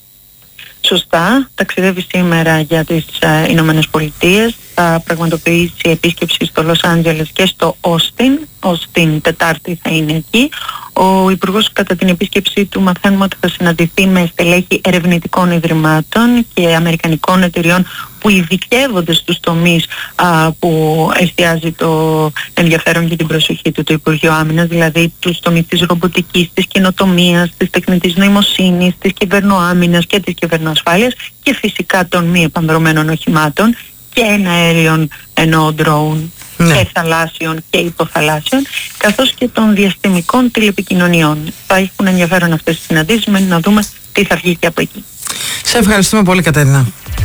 Speaker 14: Σωστά, ταξιδεύει σήμερα για τις uh, Ηνωμένες Πολιτείες. Θα πραγματοποιήσει επίσκεψη στο Λος Άντζελες και στο Όστιν. Όστιν Τετάρτη θα είναι εκεί. Ο Υπουργός κατά την επίσκεψή του μαθαίνουμε ότι θα συναντηθεί με στελέχη ερευνητικών ιδρυμάτων και αμερικανικών εταιριών που ειδικεύονται στους τομείς α, που εστιάζει το ενδιαφέρον και την προσοχή του το Υπουργείο Άμυνας, δηλαδή τους τομείς της ρομποτικής, της καινοτομίας, της τεχνητής νοημοσύνης, της κυβερνοάμυνας και της κυβερνοασφάλειας και φυσικά των μη επανδρομένων οχημάτων και εναέριων ενώ drone. Ναι. Και θαλάσσιων και υποθαλάσσιων, καθώς και των διαστημικών τηλεπικοινωνιών. Θα έχουν ενδιαφέρον αυτές τις συναντήσεις, μένει να δούμε τι θα βγει και από εκεί.
Speaker 2: Σε ευχαριστούμε πολύ, Κατερίνα.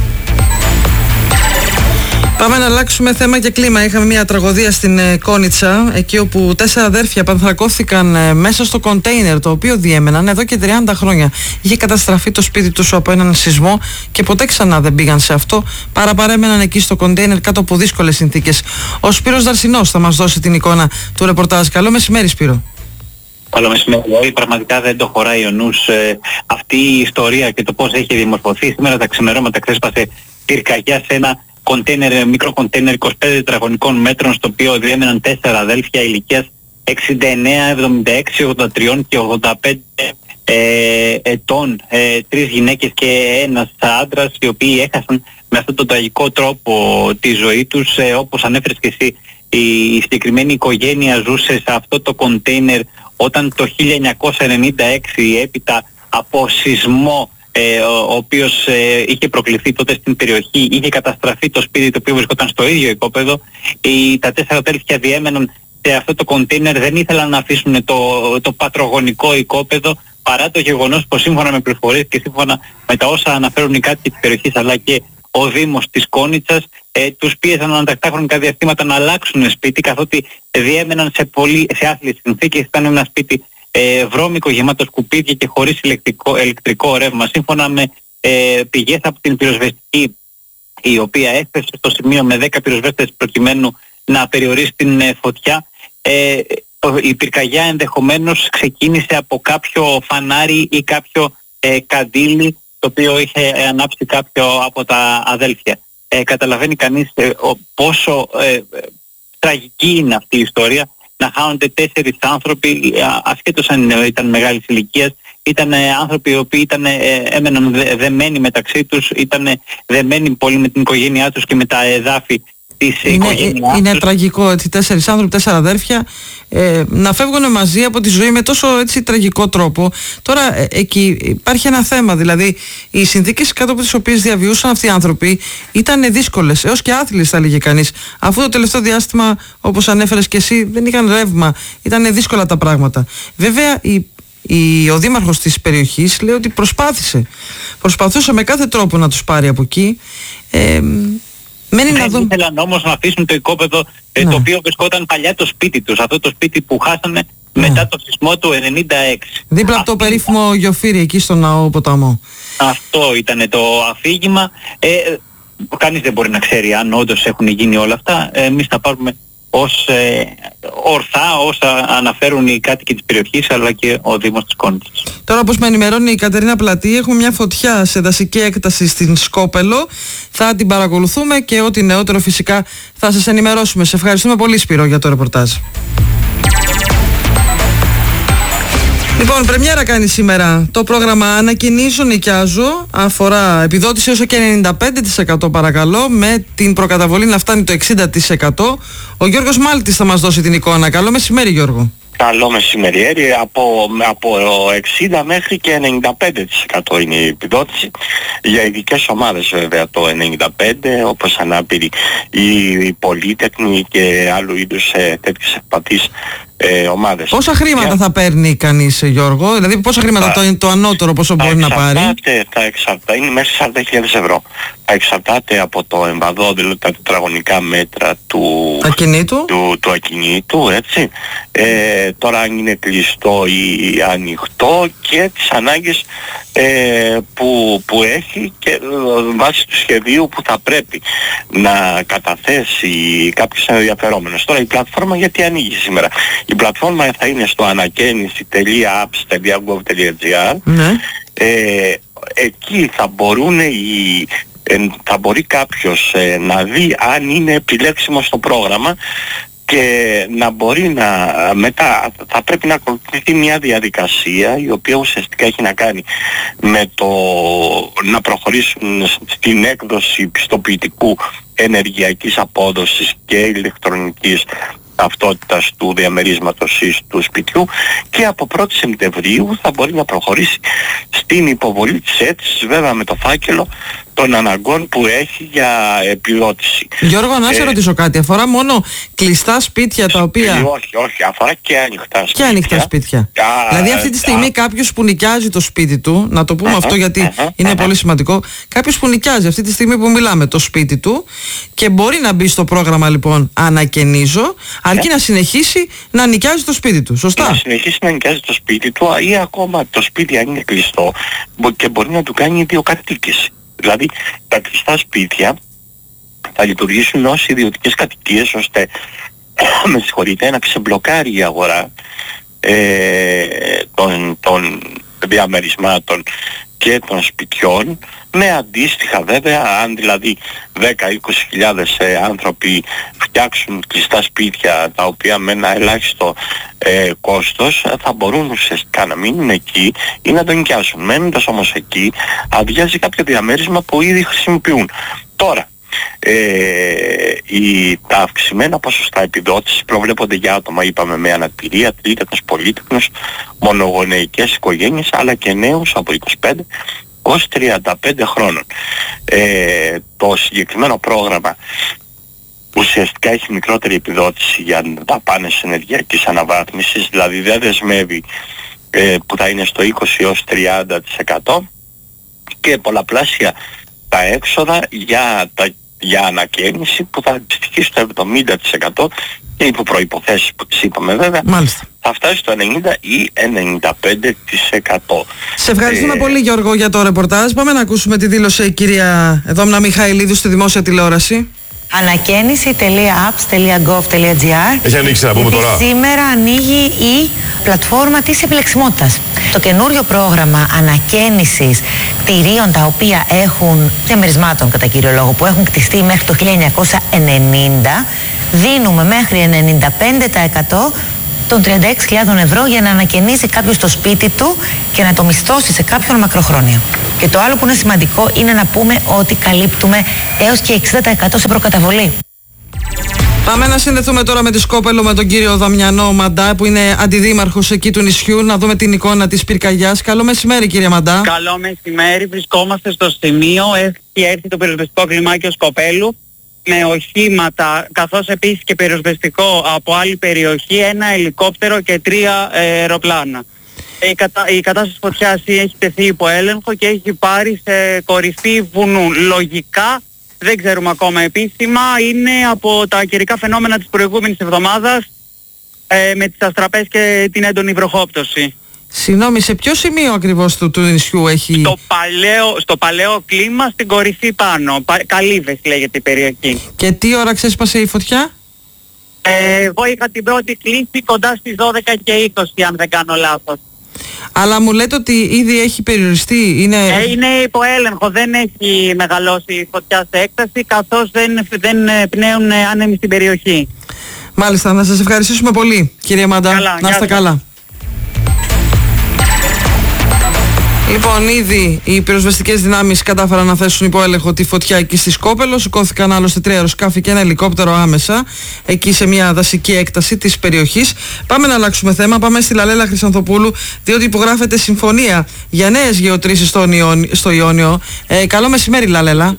Speaker 2: Πάμε να αλλάξουμε θέμα και κλίμα. Είχαμε μια τραγωδία στην ε, Κόνιτσα, εκεί όπου τέσσερα αδέρφια πανθρακώθηκαν ε, μέσα στο κοντέινερ το οποίο διέμεναν εδώ και τριάντα χρόνια. Είχε καταστραφεί το σπίτι τους από έναν σεισμό και ποτέ ξανά δεν πήγαν σε αυτό. Παραπαρέμεναν εκεί στο κοντέινερ κάτω από δύσκολες συνθήκες. Ο Σπύρος Δαρσινός θα μας δώσει την εικόνα του ρεπορτάζ. Καλό μεσημέρι, Σπύρο.
Speaker 15: Καλό μεσημέρι. Πραγματικά δεν το χωράει ο νους ε, αυτή η ιστορία και το πώς έχει δημορφωθεί. Σήμερα τα ξημερώματα ξέσπασε πυρκαγιά σε ένα κοντέινερ, μικρό κοντέινερ είκοσι πέντε τετραγωνικών μέτρων, στο οποίο διέμεναν τέσσερα αδέλφια ηλικίας εξήντα εννέα, εβδομήντα έξι, ογδόντα τρία και ογδόντα πέντε ε, ετών, ε, τρεις γυναίκες και ένας άντρας, οι οποίοι έχασαν με αυτόν τον τραγικό τρόπο τη ζωή τους. Ε, όπως ανέφερες και εσύ, η συγκεκριμένη οικογένεια ζούσε σε αυτό το κοντέινερ όταν το χίλια εννιακόσια ενενήντα έξι, έπειτα από σεισμό Ε, ο, ο οποίος ε, είχε προκληθεί τότε στην περιοχή, είχε καταστραφεί το σπίτι το οποίο βρισκόταν στο ίδιο οικόπεδο. Οι, τα τέσσερα αδέλφια διέμεναν σε αυτό το κοντέινερ, δεν ήθελαν να αφήσουν το, το πατρογονικό οικόπεδο, παρά το γεγονός πως σύμφωνα με πληροφορίες και σύμφωνα με τα όσα αναφέρουν οι κάτοικοι της περιοχής αλλά και ο Δήμος της Κόνιτσας, ε, τους πίεσαν ανατακτά χρονικά διαστήματα να αλλάξουν σπίτι, καθότι διέμεναν σε, πολύ, σε άθλιες συνθήκες. Ήταν ένα σπίτι Ε, βρώμικο, γεμάτο σκουπίδια και χωρίς ηλεκτρικό, ηλεκτρικό ρεύμα. Σύμφωνα με ε, πηγές από την πυροσβεστική, η οποία έφτασε στο σημείο με δέκα πυροσβέστες προκειμένου να περιορίσει την ε, φωτιά, ε, η πυρκαγιά ενδεχομένως ξεκίνησε από κάποιο φανάρι ή κάποιο ε, καντήλι το οποίο είχε ανάψει κάποιο από τα αδέλφια. Ε, καταλαβαίνει κανείς ε, ο, πόσο ε, τραγική είναι αυτή η ιστορία, να χάνονται τέσσερις άνθρωποι, ασχέτως αν ήταν μεγάλης ηλικίας. Ήταν ε, άνθρωποι οι οποίοι ήταν, ε, έμεναν δε, δεμένοι μεταξύ τους, ήταν δεμένοι πολύ με την οικογένειά τους και με τα εδάφη της
Speaker 2: είναι,
Speaker 15: οικογένειάς
Speaker 2: είναι
Speaker 15: τους.
Speaker 2: τραγικό, έτσι, τέσσερις άνθρωποι, τέσσερα αδέρφια ε, να φεύγουν μαζί από τη ζωή με τόσο, έτσι, τραγικό τρόπο. Τώρα ε, εκεί υπάρχει ένα θέμα, δηλαδή οι συνθήκες κάτω από τις οποίες διαβιούσαν αυτοί οι άνθρωποι ήταν δύσκολες, έως και άθλιες θα λέγει κανείς, αφού το τελευταίο διάστημα, όπως ανέφερες και εσύ, δεν είχαν ρεύμα, ήταν δύσκολα τα πράγματα. Βέβαια η Η, ο δήμαρχος της περιοχής λέει ότι προσπάθησε προσπαθούσε με κάθε τρόπο να τους πάρει από εκεί. ε, μένει
Speaker 15: Δεν
Speaker 2: να δω...
Speaker 15: ήθελαν όμως να αφήσουν το οικόπεδο ε,
Speaker 2: ναι.
Speaker 15: το οποίο βρισκόταν παλιά το σπίτι τους, αυτό το σπίτι που χάσανε ναι. μετά το σεισμό του ενενήντα έξι.
Speaker 2: Δίπλα από το περίφημο Γιοφύρι εκεί στον ναό ποταμό.
Speaker 15: Αυτό ήταν το αφήγημα. ε, κανείς δεν μπορεί να ξέρει αν όντως έχουν γίνει όλα αυτά. ε, εμείς θα πάρουμε ως ε, ορθά όσα αναφέρουν οι κάτοικοι της περιοχής αλλά και ο Δήμος της Κόνιτας.
Speaker 2: Τώρα, όπως με ενημερώνει η Κατερίνα Πλατή, έχουμε μια φωτιά σε δασική έκταση στην Σκόπελο. Θα την παρακολουθούμε και ό,τι νεότερο φυσικά θα σας ενημερώσουμε. Σε ευχαριστούμε πολύ, Σπύρο, για το ρεπορτάζ. Λοιπόν, πρεμιέρα κάνει σήμερα το πρόγραμμα Ανακοινήσω, Νοικιάζω. Αφορά επιδότηση όσο και ενενήντα πέντε τοις εκατό παρακαλώ, με την προκαταβολή να φτάνει το εξήντα τοις εκατό. Ο Γιώργος Μάλτης θα μας δώσει την εικόνα. Καλό μεσημέρι, Γιώργο.
Speaker 16: Καλό μεσημέρι. Από, από εξήντα μέχρι και ενενήντα πέντε τοις εκατό είναι η επιδότηση. Για ειδικές ομάδες βέβαια το ενενήντα πέντε τοις εκατό, όπως ανάπηροι ή πολύτεκνοι και άλλου είδους ε, τέτοιες ευπαθείς ε, ομάδες.
Speaker 2: Πόσα χρήματα Για... θα παίρνει κανείς, Γιώργο, δηλαδή πόσα χρήματα θα... το, το ανώτερο πόσο μπορεί να πάρει?
Speaker 16: Θα εξαρτάται, είναι μέσα σε σαράντα χιλιάδες ευρώ. Θα εξαρτάται από το εμβαδό, δηλαδή τα τετραγωνικά μέτρα του
Speaker 2: ακινήτου,
Speaker 16: του, του ακινήτου, έτσι. Ε, τώρα αν είναι κλειστό ή ανοιχτό και τις ανάγκες ε, που, που έχει και ε, βάσει του σχεδίου που θα πρέπει να καταθέσει κάποιος ενδιαφερόμενος. Τώρα η πλατφόρμα γιατί ανοίγει σήμερα? Η πλατφόρμα θα είναι στο ανακαίνιση τελεία apps τελεία gov τελεία gr.
Speaker 2: Ναι.
Speaker 16: Ε, εκεί θα μπορούν οι Ε, θα μπορεί κάποιος ε, να δει αν είναι επιλέξιμο στο πρόγραμμα και να μπορεί να μετά θα πρέπει να ακολουθηθεί μια διαδικασία η οποία ουσιαστικά έχει να κάνει με το να προχωρήσουν στην έκδοση πιστοποιητικού ενεργειακής απόδοσης και ηλεκτρονικής ταυτότητας του διαμερίσματος ή του σπιτιού και από πρώτη Σεπτεμβρίου θα μπορεί να προχωρήσει στην υποβολή της αίτησης, βέβαια με το φάκελο των αναγκών που έχει για επιδότηση.
Speaker 2: Γιώργο, να σε ε, ρωτήσω κάτι. Αφορά μόνο κλειστά σπίτια τα οποία...
Speaker 16: Όχι, όχι. Αφορά και ανοιχτά σπίτια.
Speaker 2: Και ανοιχτά σπίτια. Α, δηλαδή αυτή τη στιγμή α, κάποιος που νοικιάζει το σπίτι του, να το πούμε α, αυτό γιατί α, είναι α, πολύ σημαντικό, κάποιος που νοικιάζει αυτή τη στιγμή που μιλάμε το σπίτι του και μπορεί να μπει στο πρόγραμμα λοιπόν Ανακαινίζω, αρκεί να συνεχίσει να νοικιάζει το σπίτι του. Σωστά?
Speaker 16: Να συνεχίσει να νοικιάζει το σπίτι του ή ακόμα το σπίτι αν είναι κλειστό και μπορεί να του κάνει ιδιοκατοίκηση. Δηλαδή τα κλειστά σπίτια θα λειτουργήσουν ως ιδιωτικές κατοικίες ώστε με συγχωρείτε να ξεμπλοκάρει η αγορά ε, των, των διαμερισμάτων και των σπιτιών με αντίστοιχα βέβαια αν δηλαδή δέκα με είκοσι χιλιάδες ε, άνθρωποι φτιάξουν κλειστά σπίτια τα οποία με ένα ελάχιστο ε, κόστος θα μπορούν ουσιαστικά να μείνουν εκεί ή να τον νοικιάσουν. Μένοντας όμως εκεί αδειάζει κάποιο διαμέρισμα που ήδη χρησιμοποιούν. Τώρα ε, οι, τα αυξημένα ποσοστά επιδότησης προβλέπονται για άτομα είπαμε με αναπηρία, τρίτεκνους, πολύτεκνους, μονογονεϊκές οικογένειες αλλά και νέους από είκοσι πέντε έως τριάντα πέντε χρόνων. Ε, το συγκεκριμένο πρόγραμμα ουσιαστικά έχει μικρότερη επιδότηση για δαπάνες ενεργειακής αναβάθμισης, δηλαδή δεν δεσμεύει ε, που θα είναι στο είκοσι έως τριάντα τοις εκατό και πολλαπλάσια τα έξοδα για, τα, για ανακαίνιση που θα αντιστοιχεί στο εβδομήντα τοις εκατό και υπό προϋποθέσεις που τις είπαμε βέβαια.
Speaker 2: Μάλιστα.
Speaker 16: Θα φτάσει στο ενενήντα ή ενενήντα πέντε τοις εκατό.
Speaker 2: Σε ευχαριστούμε ε... πολύ Γιώργο για το ρεπορτάζ. Πάμε να ακούσουμε τη δήλωση η κυρία Δόμνα Μιχαηλίδου στη δημόσια τηλεόραση.
Speaker 17: ανακαίνιση τελεία apps τελεία gov τελεία gr.
Speaker 18: Έχει ανοίξει να πούμε τώρα.
Speaker 17: Σήμερα ανοίγει η πλατφόρμα της επιλεξιμότητας. Το καινούριο πρόγραμμα ανακαίνισης κτηρίων τα οποία έχουν, διαμερισμάτων κατά κύριο λόγο, που έχουν κτιστεί μέχρι το χίλια εννιακόσια ενενήντα, δίνουμε μέχρι ενενήντα πέντε τοις εκατό των τριάντα έξι χιλιάδες ευρώ για να ανακαινήσει κάποιος το σπίτι του και να το μισθώσει σε κάποιον μακροχρόνια. Και το άλλο που είναι σημαντικό είναι να πούμε ότι καλύπτουμε έως και εξήντα τοις εκατό σε προκαταβολή.
Speaker 2: Πάμε να συνδεθούμε τώρα με τη Σκόπελο, με τον κύριο Δαμιανό Μαντά, που είναι αντιδήμαρχος εκεί του νησιού, να δούμε την εικόνα της πυρκαγιάς. Καλό μεσημέρι, κύριε Μαντά.
Speaker 11: Καλό μεσημέρι, βρισκόμαστε στο σημείο, έχει έρθει το πυροσβεστικό κλιμάκιο Σκοπέλου με οχήματα, καθώς επίσης και πυροσβεστικό από άλλη περιοχή, ένα ελικόπτερο και τρία ε, αεροπλάνα. Η, κατα... η κατάσταση φωτιάς έχει τεθεί υπό έλεγχο και έχει πάρει σε κορυφή βουνού. Λογικά, δεν ξέρουμε ακόμα επίσημα, είναι από τα καιρικά φαινόμενα της προηγούμενης εβδομάδας ε, με τις αστραπές και την έντονη βροχόπτωση.
Speaker 2: Συγγνώμη, σε ποιο σημείο ακριβώς του, του νησιού έχει...
Speaker 11: Στο παλαιό, στο παλαιό κλίμα, στην κορυφή πάνω. Πα, Καλύβες λέγεται η περιοχή.
Speaker 2: Και τι ώρα ξέσπασε η φωτιά?
Speaker 11: Ε, εγώ είχα την πρώτη κλήση κοντά στις δώδεκα και είκοσι, αν δεν κάνω λάθος.
Speaker 2: Αλλά μου λέτε ότι ήδη έχει περιοριστεί, είναι...
Speaker 11: Ε, είναι υπό έλεγχο, δεν έχει μεγαλώσει η φωτιά σε έκταση, καθώς δεν, δεν πνέουν άνεμοι στην περιοχή.
Speaker 2: Μάλιστα, να σας ευχαριστήσουμε πολύ, κύριε Μαντά.
Speaker 11: Καλά,
Speaker 2: να είστε καλά. Λοιπόν, ήδη οι πυροσβεστικές δυνάμεις κατάφεραν να θέσουν υπό έλεγχο τη φωτιά εκεί στη Σκόπελο. Σηκώθηκαν άλλωστε τρία αεροσκάφη και ένα ελικόπτερο άμεσα εκεί σε μια δασική έκταση της περιοχής. Πάμε να αλλάξουμε θέμα. Πάμε στη Λαλέλα Χρυσανθοπούλου, διότι υπογράφεται συμφωνία για νέες γεωτρήσεις στο, στο Ιόνιο. Ε, καλό μεσημέρι, Λαλέλα.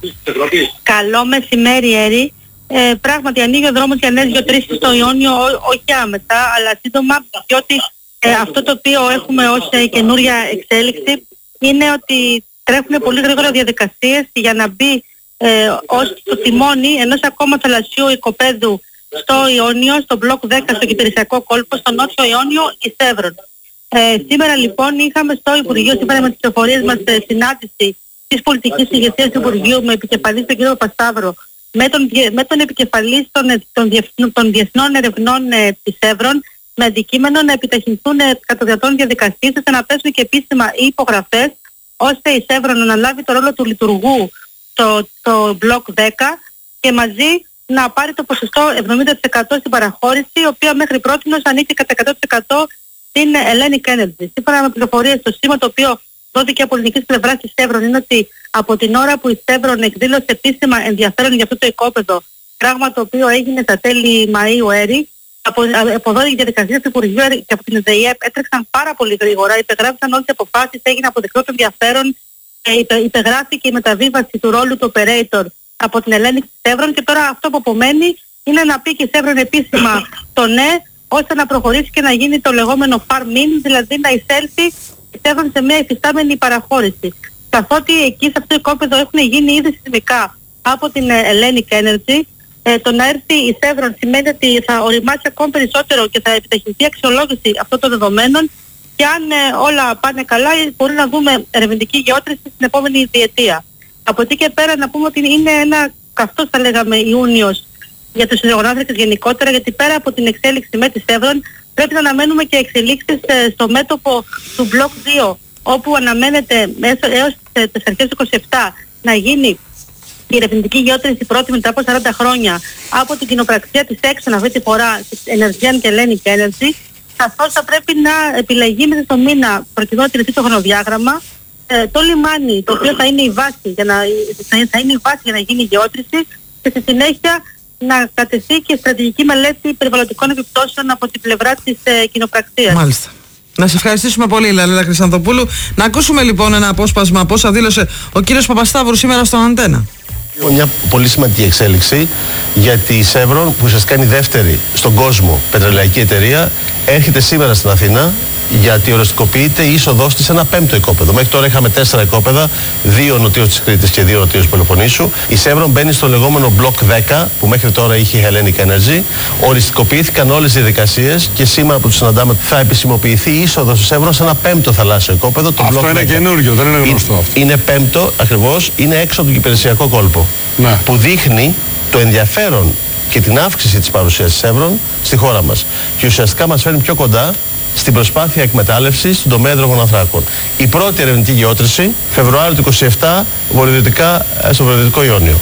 Speaker 19: Καλό μεσημέρι, Έρη. Ε, πράγματι, ανοίγει ο δρόμος για νέες γεωτρήσεις στο Ιόνιο, ό, όχι άμεσα, αλλά σύντομα, διότι ε, αυτό το οποίο έχουμε ως ε, καινούρια εξέλιξη είναι ότι τρέχουν πολύ γρήγορα διαδικασίες για να μπει ε, ως το τιμόνι ενός ακόμα θαλασσίου οικοπαίδου στο Ιόνιο, στο μπλοκ δέκα, στο Κυπηρεσιακό κόλπο, στο νότιο Ιόνιο, η Σέβρον. Ε, σήμερα λοιπόν είχαμε στο Υπουργείο, σήμερα με τις πληροφορίες μας, ε, συνάντηση της πολιτικής ηγεσίας του Υπουργείου με επικεφαλής τον κύριο Παπασταύρο, με τον, με τον επικεφαλής των, των, διεθνών, των διεθνών ερευνών ε, της Σέβρον, με αντικείμενο να επιταχυνθούν ε, κατά διατών διαδικασίες, ώστε να πέσουν και επίσημα οι υπογραφές, ώστε η Σέβρον να αναλάβει το ρόλο του λειτουργού στο το μπλοκ δέκα και μαζί να πάρει το ποσοστό εβδομήντα τοις εκατό στην παραχώρηση, η οποία μέχρι πρότινος ανήκει κατά εκατό τοις εκατό στην Hellenic Energy. Σύμφωνα με πληροφορίες, το σήμα το οποίο δόθηκε από ελληνικής πλευράς της Σέβρον είναι ότι από την ώρα που η Σέβρον εκδήλωσε επίσημα ενδιαφέρον για αυτό το οικόπεδο, πράγμα το οποίο έγινε στα τέλη Μαΐου έρη, από, από εδώ οι διαδικασίες του Υπουργείου και από την ΔΕΙΕΠ έτρεξαν πάρα πολύ γρήγορα, υπεγράφησαν όλες οι αποφάσεις, έγινε αποδεκτό το ενδιαφέρον, υπε, υπεγράφηκε η μεταβίβαση του ρόλου του operator από την Hellenic της Σέβρον και τώρα αυτό που απομένει είναι να πει και η Σέβρον επίσημα το ναι, ώστε να προχωρήσει και να γίνει το λεγόμενο farm-in, δηλαδή να εισέλθει η Σέβρον σε μια υφιστάμενη παραχώρηση. Καθότι εκεί σε αυτό το οικόπεδο έχουν γίνει ήδη σεισμικά από την Hellenic Energy, ε, το να έρθει η Σέβρον σημαίνει ότι θα οριμάσει ακόμη περισσότερο και θα επιταχυνθεί η αξιολόγηση αυτών των δεδομένων και αν ε, όλα πάνε καλά μπορεί να δούμε ερευνητική γεώτρηση στην επόμενη διετία. Από εκεί και πέρα να πούμε ότι είναι ένα καυτός, θα λέγαμε, Ιούνιος για τους υδρογονάνθρακες γενικότερα, γιατί πέρα από την εξέλιξη με τη Σέβρον πρέπει να αναμένουμε και εξελίξεις ε, στο μέτωπο του μπλοκ δύο, όπου αναμένεται έως τις αρχές του είκοσι επτά να γίνει η ερευνητική γεώτρηση πρώτη μετά από σαράντα χρόνια από την κοινοπραξία της Exxon, αυτή τη φορά της Energean και Hellenic Energy, καθώς θα πρέπει να επιλεγεί μέσα στο μήνα, προκειμένου να τηρηθεί το χρονοδιάγραμμα, ε, το λιμάνι, το οποίο θα είναι η βάση για να, θα είναι η βάση για να γίνει η γεώτρηση και στη συνέχεια να κατεθεί και στρατηγική μελέτη περιβαλλοντικών επιπτώσεων από την πλευρά της ε, κοινοπραξίας.
Speaker 2: Μάλιστα. Να σε ευχαριστήσουμε πολύ, Λαλέλα Χρυσανθοπούλου. Να ακούσουμε λοιπόν ένα απόσπασμα από όσα δήλωσε ο κύριος Παπασταύρου σήμερα στον Αντένα.
Speaker 20: Μια πολύ σημαντική εξέλιξη, γιατί η Σέβρον, που ουσιαστικά είναι η δεύτερη στον κόσμο πετρελαϊκή εταιρεία, έρχεται σήμερα στην Αθήνα γιατί οριστικοποιείται η είσοδός της σε ένα πέμπτο οικόπεδο. Μέχρι τώρα είχαμε τέσσερα οικόπεδα, δύο νοτίως της Κρήτης και δύο νοτίως του Πελοποννήσου. Η Σέβρον μπαίνει στο λεγόμενο μπλοκ δέκα, που μέχρι τώρα είχε η Hellenic Energy. Οριστικοποιήθηκαν όλες οι διαδικασίες και σήμερα που τους συναντάμε θα επισημοποιηθεί η είσοδος της Σέβρον σε ένα πέμπτο θαλάσσιο οικόπεδο. Το
Speaker 18: αυτό είναι καινούριο, δεν είναι γνωστό
Speaker 20: είναι,
Speaker 18: αυτό.
Speaker 20: Είναι πέμπτο ακριβώς, είναι έξω από τον Κυπηρεσιακό κόλπο.
Speaker 18: Ναι.
Speaker 20: Που δείχνει το ενδιαφέρον και την αύξηση της παρουσίας της Chevron στη χώρα μας. Και ουσιαστικά μας φέρνει πιο κοντά στην προσπάθεια εκμετάλλευσης στον τομέα υδρογοναθράκων. Η πρώτη ερευνητική γεώτρηση, Φεβρουάριο του είκοσι επτά, βορειοδυτικά στο βορειοδυτικό Ιόνιο.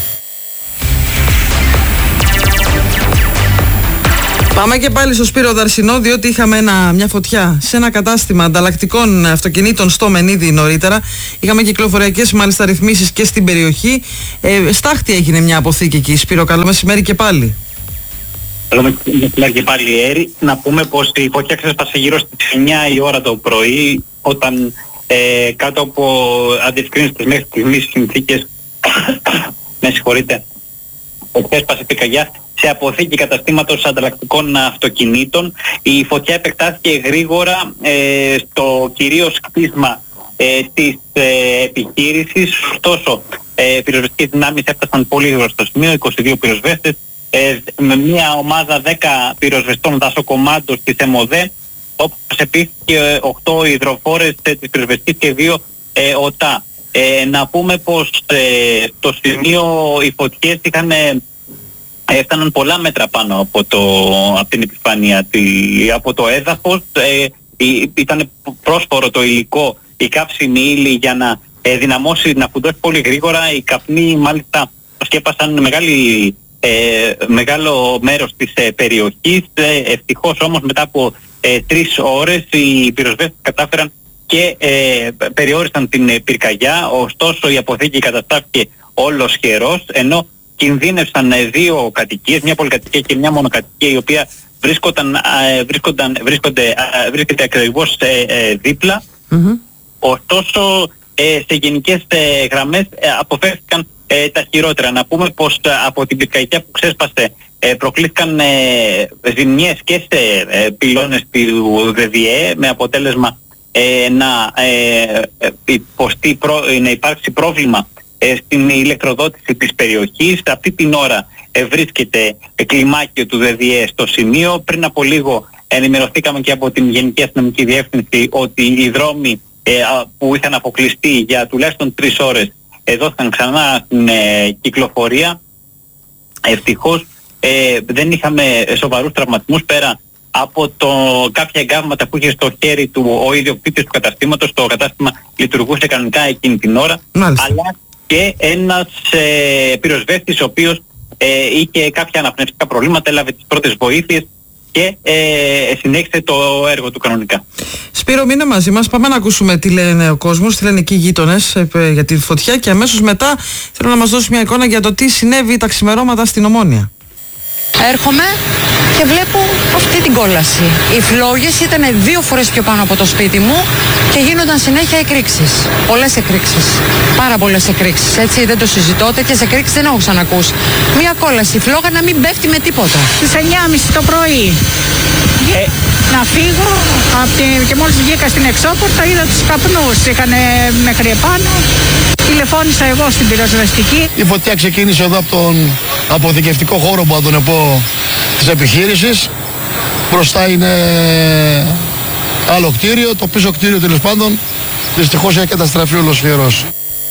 Speaker 2: Πάμε και πάλι στο Σπύρο Δαρσινό, διότι είχαμε ένα, μια φωτιά σε ένα κατάστημα ανταλλακτικών αυτοκινήτων στο Μενίδη νωρίτερα. Είχαμε κυκλοφοριακές μάλιστα ρυθμίσεις και στην περιοχή. Ε, στάχτη έγινε μια αποθήκη εκεί. Σπύρο, καλό μεσημέρι και πάλι.
Speaker 15: Καλό μεσημέρι και πάλι, Έρη. Να πούμε πως η φωτιά ξέσπασε γύρω στις εννιά η ώρα το πρωί, όταν ε, κάτω από αντιευκρίνηστες μέχρι στιγμής συνθήκες, με συγχωρείτε, ξέσπασε πυρκαγιά σε αποθήκη καταστήματος ανταλλακτικών αυτοκινήτων. Η φωτιά επεκτάθηκε γρήγορα ε, στο κυρίως κτίσμα ε, της ε, επιχείρησης. Ωστόσο, ε, πυροσβεστικές δυνάμεις έφτασαν πολύ γρήγορα στο σημείο, είκοσι δύο πυροσβέστες, ε, με μια ομάδα δέκα πυροσβεστών δασοκομάντων της ΕΜΟΔΕ, όπως επίσης και οκτώ υδροφόρες ε, της πυροσβεστικής και δύο ε, ΟΤΑ. Ε, να πούμε πως ε, στο σημείο οι φωτιές είχαν... Ε, έφταναν πολλά μέτρα πάνω από, το, από την επιφάνεια, τη, από το έδαφος. Ε, ήταν πρόσφορο το υλικό, η κάψιμη ύλη για να ε, δυναμώσει, να φουντώσει πολύ γρήγορα. Οι καπνοί μάλιστα σκέπασαν μεγάλη, ε, μεγάλο μέρος της ε, περιοχής. Ε, ευτυχώς όμως μετά από ε, τρεις ώρες οι πυροσβέστες κατάφεραν και ε, περιόρισαν την ε, πυρκαγιά. Ωστόσο η αποθήκη καταστάθηκε όλος χερός, ενώ κινδύνευσαν δύο κατοικίες, μια πολυκατοικία και μια μονοκατοικία, η οποία βρίσκονταν, βρίσκονταν, βρίσκονται, βρίσκεται ακριβώς ε, ε, δίπλα. Mm-hmm. Ωστόσο, ε, σε γενικές ε, γραμμές ε, αποφεύθηκαν ε, τα χειρότερα. Να πούμε πως ε, από την πυρκαγιά που ξέσπασε ε, προκλήθηκαν ε, ζημιές και σε ε, πυλώνες του ΔΔΕ, με αποτέλεσμα ε, να, ε, υποστεί, προ, να υπάρξει πρόβλημα στην ηλεκτροδότηση της περιοχής. Αυτή την ώρα ε, βρίσκεται κλιμάκιο του ΔΔΕ στο σημείο. Πριν από λίγο ενημερωθήκαμε και από την Γενική Αστυνομική Διεύθυνση ότι οι δρόμοι ε, που είχαν αποκλειστεί για τουλάχιστον τρεις ώρες ε, δόθηκαν ξανά στην ε, κυκλοφορία. Ευτυχώς ε, δεν είχαμε σοβαρούς τραυματισμούς, πέρα από το, κάποια εγκάβματα που είχε στο χέρι του ο ιδιοκτήτης του καταστήματος. Το κατάστημα λειτουργούσε κανονικά εκείνη την ώρα. Μάλιστα. Αλλά και ένας ε, πυροσβέστης ο οποίος ε, είχε κάποια αναπνευστικά προβλήματα, έλαβε τις πρώτες βοήθειες και ε, συνέχισε το έργο του κανονικά.
Speaker 2: Σπύρο, μείνε μαζί μας, πάμε να ακούσουμε τι λένε ο κόσμος, τι λένε εκεί οι γείτονες ε, για τη φωτιά, και αμέσως μετά θέλω να μας δώσει μια εικόνα για το τι συνέβη τα ξημερώματα στην Ομόνια.
Speaker 21: Έρχομαι και βλέπω αυτή την κόλαση. Οι φλόγες ήταν δύο φορές πιο πάνω από το σπίτι μου και γίνονταν συνέχεια εκρήξεις. Πολλές εκρήξεις. Πάρα πολλές εκρήξεις. Έτσι δεν το συζητώ. Τέτοιες εκρήξεις δεν έχω ξανακούσει. Μία κόλαση, η φλόγα να μην πέφτει με τίποτα.
Speaker 22: Στις εννιά και μισή το πρωί. Ε, να φύγω από την... και μόλις βγήκα στην εξώπορτα είδα τους καπνούς. Είχανε μέχρι επάνω. Τηλεφώνησα εγώ στην πυροσβεστική.
Speaker 23: Η φωτιά ξεκίνησε εδώ από τον αποθηκευτικό χώρο που θα τον πω της επιχείρησης. Μπροστά είναι άλλο κτίριο, το πίσω κτίριο τέλος πάντων δυστυχώς έχει καταστραφεί ολοσχερός.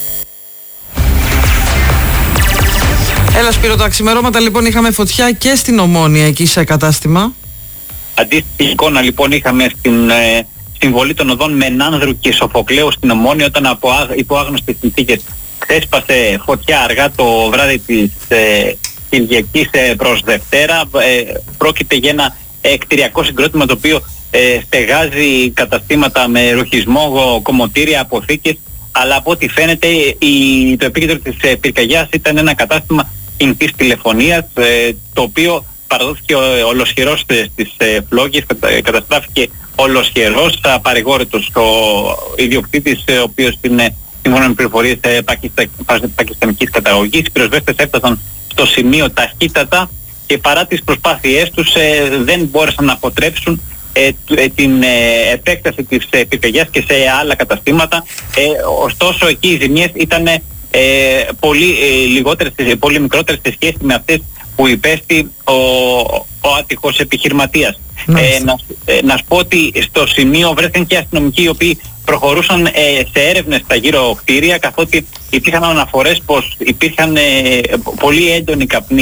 Speaker 2: Έλα Σπύρο, τα ξημερώματα λοιπόν είχαμε φωτιά και στην Ομόνια εκεί σε κατάστημα.
Speaker 15: Αντίστοιχη εικόνα λοιπόν είχαμε στην ε, συμβολή των οδών Μενάνδρου και Σοφοκλέου στην Ομόνια, όταν από υπό άγνωστες συνθήκες ξέσπασε φωτιά αργά το βράδυ της ε, Κυριακής ε, προς Δευτέρα. Ε, πρόκειται για ένα ε, κτηριακό συγκρότημα το οποίο ε, στεγάζει καταστήματα με ρουχισμό, κομμωτήρια, αποθήκες, αλλά από ό,τι φαίνεται η, το επίκεντρο της ε, πυρκαγιάς ήταν ένα κατάστημα κινητής τηλεφωνίας, ε, το οποίο παραδόθηκε ολοσχερός στις ε, φλόγες, κατα, καταστράφηκε ολοσχερός, παρηγόρητος ο ιδιοκτήτης, ο οποίος είναι σύμφωνα με πληροφορίες ε, πακιστα, πακιστανικής καταγωγής. Οι πυροσβέστες έφτασαν στο σημείο ταχύτατα και παρά τις προσπάθειές τους ε, δεν μπόρεσαν να αποτρέψουν ε, ε, την ε, επέκταση της ε, πυρκαγιάς και σε άλλα καταστήματα. Ε, ωστόσο εκεί οι ζημιές ήταν ε, πολύ, ε, λιγότερες, πολύ μικρότερες σε σχέση με αυτές που υπέστη ο, ο άτυχος επιχειρηματίας. Ε, να, ε, να σου πω ότι στο σημείο βρέθηκαν και αστυνομικοί οι οποίοι προχωρούσαν ε, σε έρευνες στα γύρω κτίρια, καθότι υπήρχαν αναφορές πως υπήρχαν ε, πολύ έντονοι καπνοί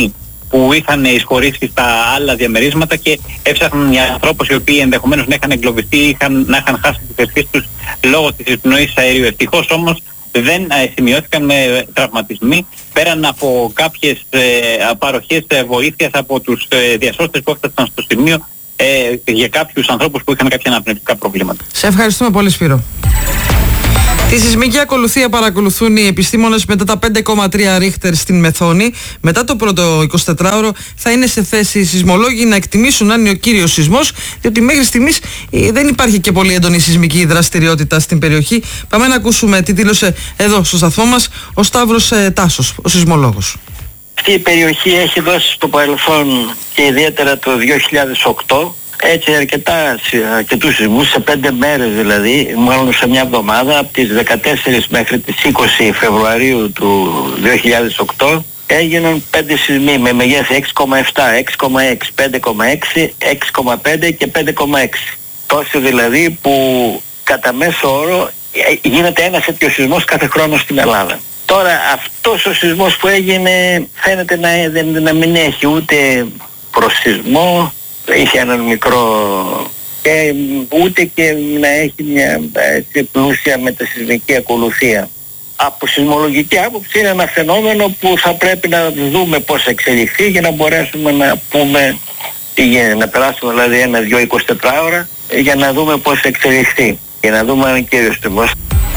Speaker 15: που είχαν εισχωρήσει στα άλλα διαμερίσματα και έψαχναν για ανθρώπους οι οποίοι ενδεχομένως να είχαν εγκλωβιστεί ή είχαν, να είχαν χάσει τις θέσεις τους λόγω της εισπνοής αερίου. Ευτυχώς όμως δεν ε, σημειώθηκαν ε, τραυματισμοί πέραν από κάποιες ε, παροχές ε, βοήθειας από τους ε, διασώστες που έφτασαν στο σημείο ε, για κάποιους ανθρώπους που είχαν κάποια αναπνευστικά προβλήματα.
Speaker 2: Σε ευχαριστούμε πολύ, Σπύρο. Τη σεισμική ακολουθία παρακολουθούν οι επιστήμονες μετά τα πέντε κόμμα τρία ρίχτερ στην Μεθόνη. Μετά το πρώτο εικοσιτετράωρο θα είναι σε θέση οι σεισμολόγοι να εκτιμήσουν αν είναι ο κύριος σεισμός, διότι μέχρι στιγμής δεν υπάρχει και πολύ έντονη σεισμική δραστηριότητα στην περιοχή. Πάμε να ακούσουμε τι δήλωσε εδώ στο σταθμό μας ο Σταύρος ε, Τάσος, ο σεισμολόγος.
Speaker 1: Αυτή η περιοχή έχει δώσει στο παρελθόν και ιδιαίτερα το δύο χιλιάδες οκτώ έτσι αρκετά, αρκετούς σεισμούς, σε πέντε μέρες δηλαδή, μάλλον σε μια εβδομάδα, από τις δεκατέσσερις μέχρι τις είκοσι Φεβρουαρίου του δύο χιλιάδες οκτώ έγιναν πέντε σεισμοί με μεγέθη έξι κόμμα επτά, έξι κόμμα έξι, πέντε κόμμα έξι, έξι κόμμα πέντε και πέντε κόμμα έξι. Τόσοι δηλαδή που κατά μέσο όρο γίνεται ένας τέτοιος σεισμός κάθε χρόνο στην Ελλάδα. Τώρα αυτός ο σεισμός που έγινε φαίνεται να, να μην έχει ούτε προσεισμό, είχε έναν μικρό και ούτε και να έχει μια έτσι, πλούσια μετασεισμική ακολουθία. Από σεισμολογική άποψη είναι ένα φαινόμενο που θα πρέπει να δούμε πώς εξελιχθεί για να μπορέσουμε να πούμε τι γίνεται, να περάσουμε δηλαδή ένα-δυο εικοσιτετράωρα για να δούμε πώς εξελιχθεί και να δούμε αν είναι κύριος σεισμός.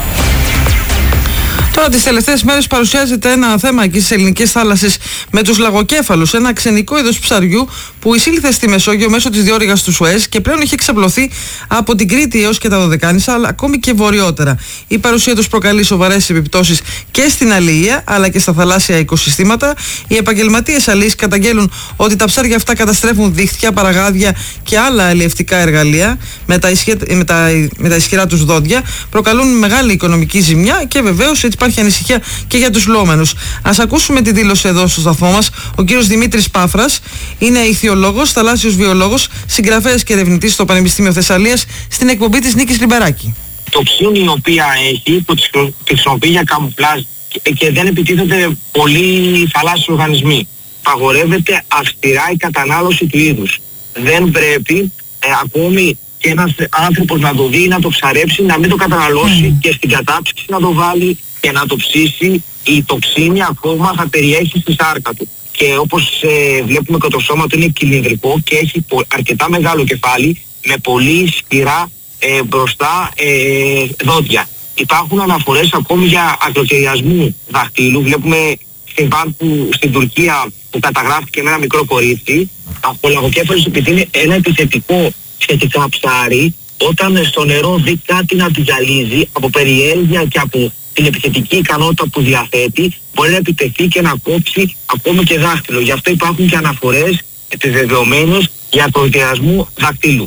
Speaker 2: Τώρα τις τελευταίες μέρες παρουσιάζεται ένα θέμα εκεί στις ελληνικές θάλασσες με τους λαγοκέφαλους, ένα ξενικό είδος ψαριού που εισήλθε στη Μεσόγειο μέσω της διόρυγας του Σουέζ και πλέον έχει εξαπλωθεί από την Κρήτη έως και τα Δωδεκάνησα, αλλά ακόμη και βορειότερα. Η παρουσία τους προκαλεί σοβαρές επιπτώσεις και στην αλληλεία αλλά και στα θαλάσσια οικοσυστήματα. Οι επαγγελματίες αλληλείς καταγγέλουν ότι τα ψάρια αυτά καταστρέφουν δίχτυα, παραγάδια και άλλα αλλιευτικά εργαλεία με τα, ισχυ... με τα... με τα ισχυρά τους δόντια, προκαλούν μεγάλη οικονομική ζημιά και βεβαίως έτσι υπάρχει ανησυχία και για τους λόμενους. Ας ακούσουμε τη δήλωση εδώ στο σταθμό μας. Ο κύριος Δημήτρης Πάφρας είναι ηχθειολόγος, θαλάσσιος βιολόγος, συγγραφέας και ερευνητής στο Πανεπιστήμιο Θεσσαλίας, στην εκπομπή της Νίκης Λιμπεράκη.
Speaker 3: Τοξίνη η οποία έχει, που τη χρησιμοποιεί για καμουφλάζ και δεν επιτίθεται πολλοί θαλάσσιοι οργανισμοί. Παγορεύεται αυστηρά η κατανάλωση του είδους. Δεν πρέπει ε, ακόμη και ένας άνθρωπος να το δει, να το ψαρέψει, να μην το καταναλώσει mm. και στην κατάψυξη να το βάλει και να το ψήσει. Η τοξίνη ακόμα θα περιέχει στη σάρκα του. Και όπως ε, βλέπουμε και το σώμα του είναι κυλινδρικό και έχει αρκετά μεγάλο κεφάλι με πολύ ισχυρά ε, μπροστά ε, δόντια. Υπάρχουν αναφορές ακόμη για ακροτηριασμού δαχτύλου. Βλέπουμε στην Πάντου, στην Τουρκία που καταγράφηκε με ένα μικρό κορίτσι. Ο λαγοκέφαλος επειδή είναι ένα επιθετικό σχετικά ψάρι, όταν στο νερό δει κάτι να τη ζαλίζει από περιέργεια και από την επιθετική ικανότητα που διαθέτει, μπορεί να επιτεθεί και να κόψει ακόμα και δάχτυλο. Γι' αυτό υπάρχουν και αναφορές επιβεβαιωμένες για ακροτηριασμό δακτύλου.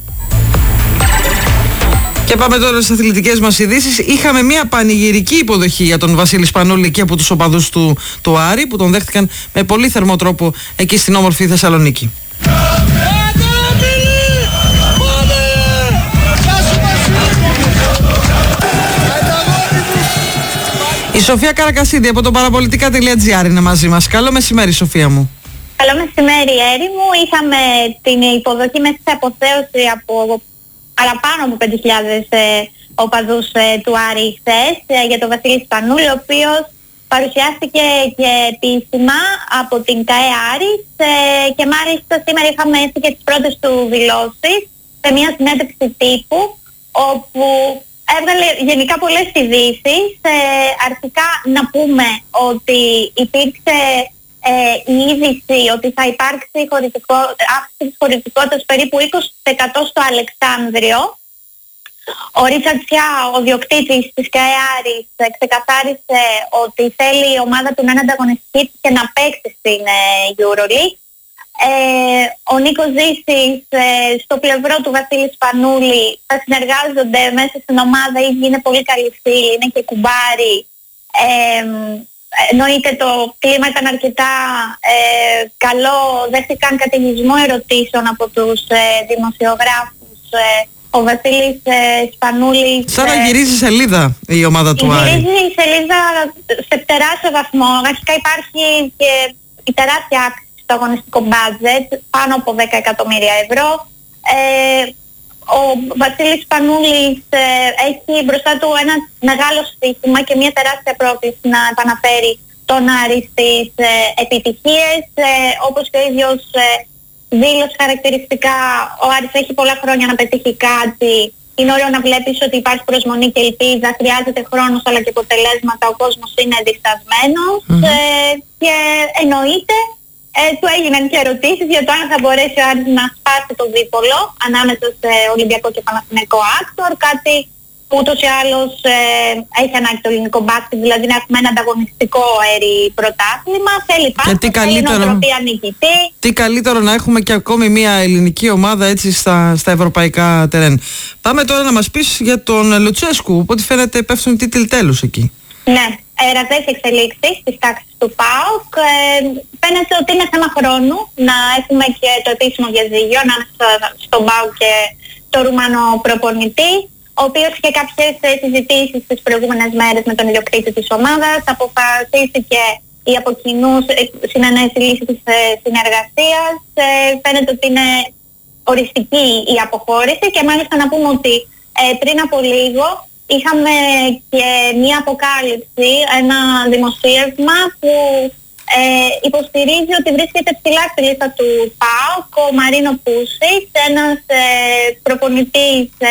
Speaker 2: Και πάμε τώρα στις αθλητικές μας ειδήσεις. Είχαμε μια πανηγυρική υποδοχή για τον Βασίλη Σπανούλη και από τους οπαδούς του, του Άρη, που τον δέχτηκαν με πολύ θερμό τρόπο εκεί στην όμορφη Θεσσαλονίκη. Η Σοφία Καρακασίδη από το παραπολιτικά τελεία τζι άρ είναι μαζί μας. Καλό μεσημέρι, Σοφία μου.
Speaker 5: Καλό μεσημέρι, Έρη μου. Είχαμε την υποδοχή μέσα σε αποθέωση από παραπάνω από πέντε χιλιάδες ε, οπαδούς ε, του Άρη χθες ε, για τον Βασίλη Σπανούλη, ο οποίος παρουσιάστηκε και επίσημα από την ΚΑΕ Άρης ε, και μάλιστα σήμερα είχαμε έτσι και τις πρώτες του δηλώσεις σε μια συνέντευξη τύπου όπου έβγαλε γενικά πολλές ειδήσεις. Ε, αρχικά να πούμε ότι υπήρξε ε, η είδηση ότι θα υπάρξει χωρητικό, αύξηση της χωρητικότητας περίπου είκοσι τοις εκατό στο Αλεξάνδριο. Ο Ρίτσαρντ Σιά, ο διοκτήτης της ΚΑΕ Άρης, ξεκαθάρισε ότι θέλει η ομάδα του να είναι ανταγωνιστική και να παίξει στην ε, EuroLeague. Ε, ο Νίκος Ζήσης ε, στο πλευρό του Βασίλη Σπανούλη θα συνεργάζονται μέσα στην ομάδα, ήδη είναι πολύ καλή φίλη, είναι και κουμπάρι. Ε, εννοείται το κλίμα ήταν αρκετά ε, καλό, δέχτηκαν καταιγισμό ερωτήσεων από τους ε, δημοσιογράφους. Ε, ο Βασίλης ε, Σπανούλης...
Speaker 2: Σαν να γυρίζει σελίδα η ομάδα του Άρη.
Speaker 5: Γυρίζει η σελίδα σε τεράστιο βαθμό. Αρχικά υπάρχει και η τεράστια αύξηση στο αγωνιστικό budget, πάνω από δέκα εκατομμύρια ευρώ. Ε, ο Βασίλης Πανούλης ε, έχει μπροστά του ένα μεγάλο στοίχημα και μια τεράστια πρόκληση να επαναφέρει τον Άρη στις ε, επιτυχίες. Ε, όπως και ο ίδιος ε, δήλωσε χαρακτηριστικά, ο Άρης έχει πολλά χρόνια να πετύχει κάτι. Είναι ωραίο να βλέπεις ότι υπάρχει προσμονή και ελπίδα, χρειάζεται χρόνος αλλά και αποτελέσματα, ο κόσμος είναι διστασμένος. Mm-hmm. ε, και εννοείται ε, του έγιναν και ερωτήσεις για το αν θα μπορέσει ο Άρης να σπάσει το δίπολο ανάμεσα σε Ολυμπιακό και Παναθηναϊκό Άκτορ, κάτι που ούτως ή άλλως ε, έχει ανάγκη το ελληνικό μπάσκετ, δηλαδή να έχουμε ένα ανταγωνιστικό αέρι πρωτάθλημα. Θέλει πάντα, θέλει νοοτροπία νικητή.
Speaker 2: Τι καλύτερο να έχουμε και ακόμη μια ελληνική ομάδα έτσι στα, στα ευρωπαϊκά τερέν. Πάμε τώρα να μας πεις για τον Λουτσέσκου, οπότε φαίνεται πέφτουν τίτλοι τέλους εκεί.
Speaker 5: Ναι, ραγδαίες εξελίξεις στις τάξεις του ΠΑΟΚ. Ε, φαίνεται ότι είναι θέμα χρόνου να έχουμε και το επίσημο διαζύγιο ανάμεσα στον ΠΑΟΚ και το Ρουμάνο προπονητή, ο οποίος είχε κάποιες συζητήσεις τις προηγούμενες μέρες με τον ιδιοκτήτη της ομάδας. Αποφασίστηκε η από κοινού συνενέση λύση της συνεργασίας. Ε, φαίνεται ότι είναι οριστική η αποχώρηση και μάλιστα να πούμε ότι ε, πριν από λίγο είχαμε και μία αποκάλυψη, ένα δημοσίευμα που ε, υποστηρίζει ότι βρίσκεται ψηλά στη λίστα του ΠΑΟΚ ο Μαρίνο Πούσης, ένας ε, προπονητής ε,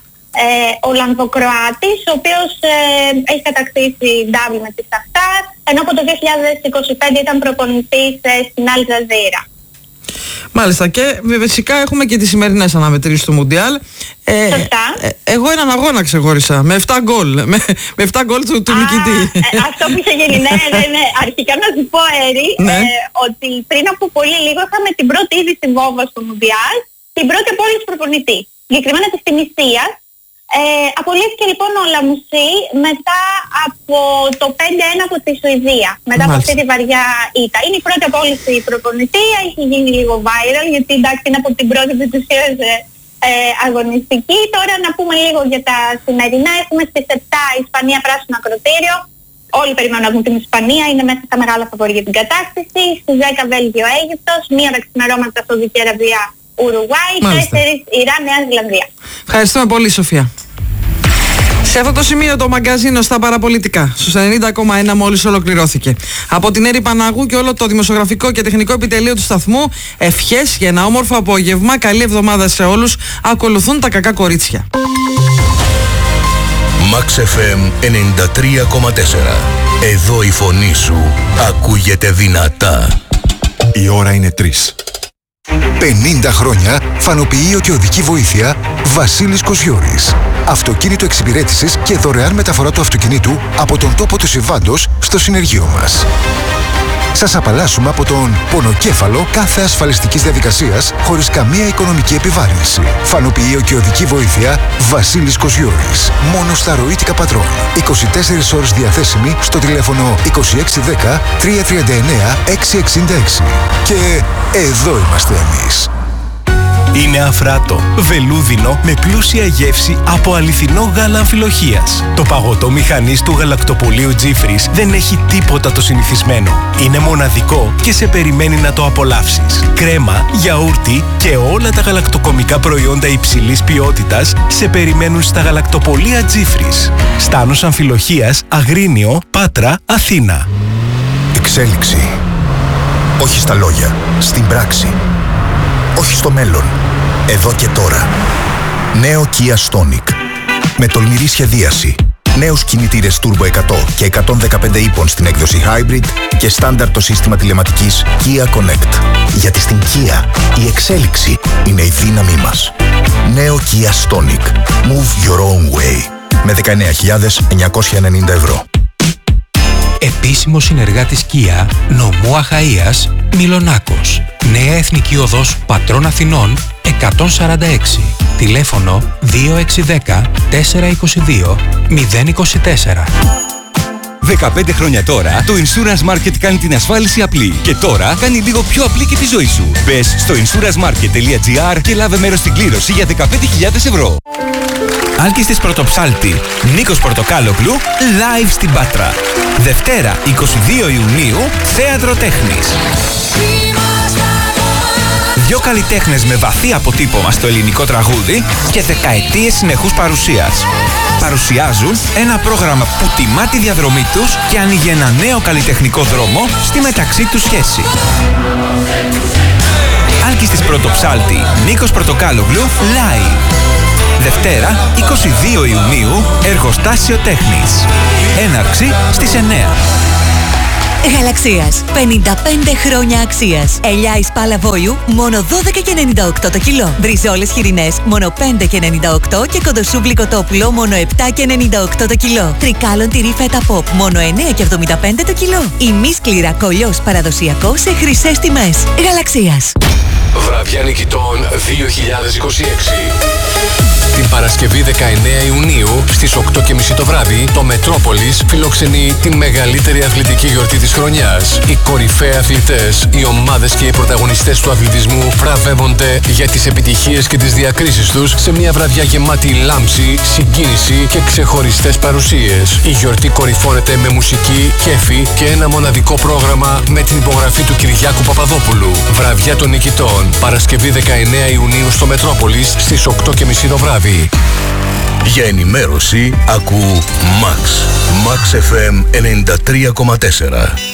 Speaker 5: Ε, Ολλανδοκροάτης, ο οποίος ε, έχει κατακτήσει ντάμπλ με τη Σαχτάρ, ενώ από το δύο χιλιάδες είκοσι πέντε ήταν προπονητής ε, στην Αλ Τζαζίρα.
Speaker 2: Μάλιστα, και φυσικά έχουμε και τις σημερινές αναμετρήσεις του Μουντιάλ. Ε, ε, εγώ έναν αγώνα ξεχώρισα, με επτά γκολ, με, με επτά γκολ του, του νικητή.
Speaker 5: Ε, αυτό που είχε γίνει, ναι, ναι, ναι. Αρχικά να σου πω, Έρη, ναι. ε, ότι πριν από πολύ λίγο είχαμε την πρώτη είδηση βόμβα στο Μουντιάλ, την πρώτη απόλυση προπονητή, συγκεκριμένα της Τινησίας. Ε, απολύθηκε λοιπόν ο Λαμουσί μετά από το πέντε ένα από τη Σουηδία, μετά από αυτή τη βαριά ήττα. Είναι η πρώτη απόλυση προπονητή, έχει γίνει λίγο viral γιατί εντάξει είναι από την πρώτη της ουσίας ε, ε, αγωνιστική. Τώρα να πούμε λίγο για τα σημερινά. Έχουμε στις επτά Ισπανία πράσινο ακροτήριο. Όλοι περιμένουν να δουν την Ισπανία, είναι μέσα στα μεγάλα φαβορί για την κατάσταση. Στις δέκα Βέλγιο Αίγυπτος, μία τα ξημερώματα Σαουδική Αραβία Ουρουγουάη, τέσσερις Ιράν Νέα Ζηλανδία.
Speaker 2: Ευχαριστούμε πολύ, Σοφία. Σε αυτό το σημείο το μαγκαζίνο στα παραπολιτικά στους ενενήντα κόμμα ένα μόλις ολοκληρώθηκε. Από την Έρη Παναγού και όλο το δημοσιογραφικό και τεχνικό επιτελείο του σταθμού, ευχές για ένα όμορφο απόγευμα, καλή εβδομάδα σε όλους. Ακολουθούν τα κακά κορίτσια.
Speaker 7: Max εφ εμ ενενήντα τρία κόμμα τέσσερα. Εδώ η φωνή σου ακούγεται δυνατά.
Speaker 8: Η ώρα είναι τρεις. πενήντα χρόνια φανοποιείο και οδική βοήθεια Βασίλης Κοσιώρης. Αυτοκίνητο εξυπηρέτησης και δωρεάν μεταφορά του αυτοκινήτου από τον τόπο του συμβάντος στο συνεργείο μας. Σας απαλλάσσουμε από τον πονοκέφαλο κάθε ασφαλιστικής διαδικασίας χωρίς καμία οικονομική επιβάρυνση. Φανοποιείο και οδική βοήθεια Βασίλης Κοσιώρης. Μόνο στα ροήτικα πατρών. είκοσι τέσσερις ώρες διαθέσιμη στο τηλέφωνο είκοσι έξι δέκα τριακόσια τριάντα εννέα εξακόσια εξήντα έξι. Και εδώ είμαστε εμείς.
Speaker 9: Είναι αφράτο, βελούδινο με πλούσια γεύση από αληθινό γάλα αμφιλοχείας. Το παγωτό μηχανής του γαλακτοπολίου Τζίφρις δεν έχει τίποτα το συνηθισμένο. Είναι μοναδικό και σε περιμένει να το απολαύσεις. Κρέμα, γιαούρτι και όλα τα γαλακτοκομικά προϊόντα υψηλής ποιότητας σε περιμένουν στα γαλακτοπολία Τζίφρις. Στάνος Αμφιλοχείας, Αγρίνιο, Πάτρα, Αθήνα.
Speaker 8: Εξέλιξη. Όχι στα λόγια, στην πράξη. Όχι στο μέλλον. Εδώ και τώρα. Νέο Kia Stonic. Με τολμηρή σχεδίαση. Νέους κινητήρες Turbo εκατό και εκατόν δεκαπέντε ύπων στην έκδοση Hybrid και στάνταρ το σύστημα τηλεματικής Kia Connect. Γιατί στην Kia η εξέλιξη είναι η δύναμή μας. Νέο Kia Stonic. Move your own way. Με δεκαεννέα χιλιάδες εννιακόσια ενενήντα ευρώ.
Speaker 24: Επίσημος συνεργάτης Kia, νομού Αχαΐας, Μιλονάκος. Νέα Εθνική Οδός Πατρών Αθηνών εκατόν σαράντα έξι. Τηλέφωνο δύο έξι ένα μηδέν τέσσερα είκοσι δύο μηδέν είκοσι τέσσερα.
Speaker 25: δεκαπέντε χρόνια τώρα, το Insurance Market κάνει την ασφάλιση απλή. Και τώρα κάνει λίγο πιο απλή και τη ζωή σου. Μπες στο insurance market τελεία gr και λάβε μέρος στην κλήρωση για δεκαπέντε χιλιάδες ευρώ. Άλκης της Πρωτοψάλτη, Νίκος Πορτοκάλογλου, live στην Πάτρα. Δευτέρα, εικοστή δεύτερη Ιουνίου, Θέατρο Τέχνης.
Speaker 4: καλλιτέχνες με βαθύ αποτύπωμα στο ελληνικό τραγούδι και δεκαετίες συνεχούς παρουσίας. Παρουσιάζουν ένα πρόγραμμα που τιμά τη διαδρομή τους και ανοίγει ένα νέο καλλιτεχνικό δρόμο στη μεταξύ τους σχέση. Άλκης της Πρωτοψάλτη, Νίκος Πρωτοκάλογλου, live. Δευτέρα, είκοσι δύο Ιουνίου, εργοστάσιο τέχνης. Έναρξη στις εννιά.
Speaker 6: Γαλαξίας. πενήντα πέντε χρόνια αξίας. Ελιά εις πάλα βόλου, μόνο δώδεκα και ενενήντα οκτώ το κιλό. Μπριζόλες χοιρινές, μόνο πέντε και ενενήντα οκτώ και κοντοσούβλι κοτόπουλο, μόνο επτά και ενενήντα οκτώ το κιλό. Τρικάλων τυρί φέτα ποπ, μόνο εννέα και εβδομήντα πέντε το κιλό. Ημίσκληρα κολλιός παραδοσιακό σε χρυσές τιμές. Γαλαξίας.
Speaker 10: Βραδιά νικητών δύο χιλιάδες είκοσι έξι. Την Παρασκευή δεκαεννέα Ιουνίου στις οκτώ και μισή το βράδυ, το Μετρόπολης φιλοξενεί τη μεγαλύτερη αθλητική γιορτή της χρονιάς. Οι κορυφαίοι αθλητές, οι ομάδες και οι πρωταγωνιστές του αθλητισμού βραβεύονται για τις επιτυχίες και τις διακρίσεις τους σε μια βραδιά γεμάτη λάμψη, συγκίνηση και ξεχωριστές παρουσίες. Η γιορτή κορυφώνεται με μουσική, κέφι και ένα μοναδικό πρόγραμμα με την υπογραφή του Κυριάκου Παπαδόπουλου. Βραδιά των νικητών, Παρασκευή δεκαεννέα Ιουνίου στο Μετρόπολης στις οκτώ και μισή το βράδυ.
Speaker 7: Για ενημέρωση ακού Max. Max εφ εμ ενενήντα τρία κόμμα τέσσερα.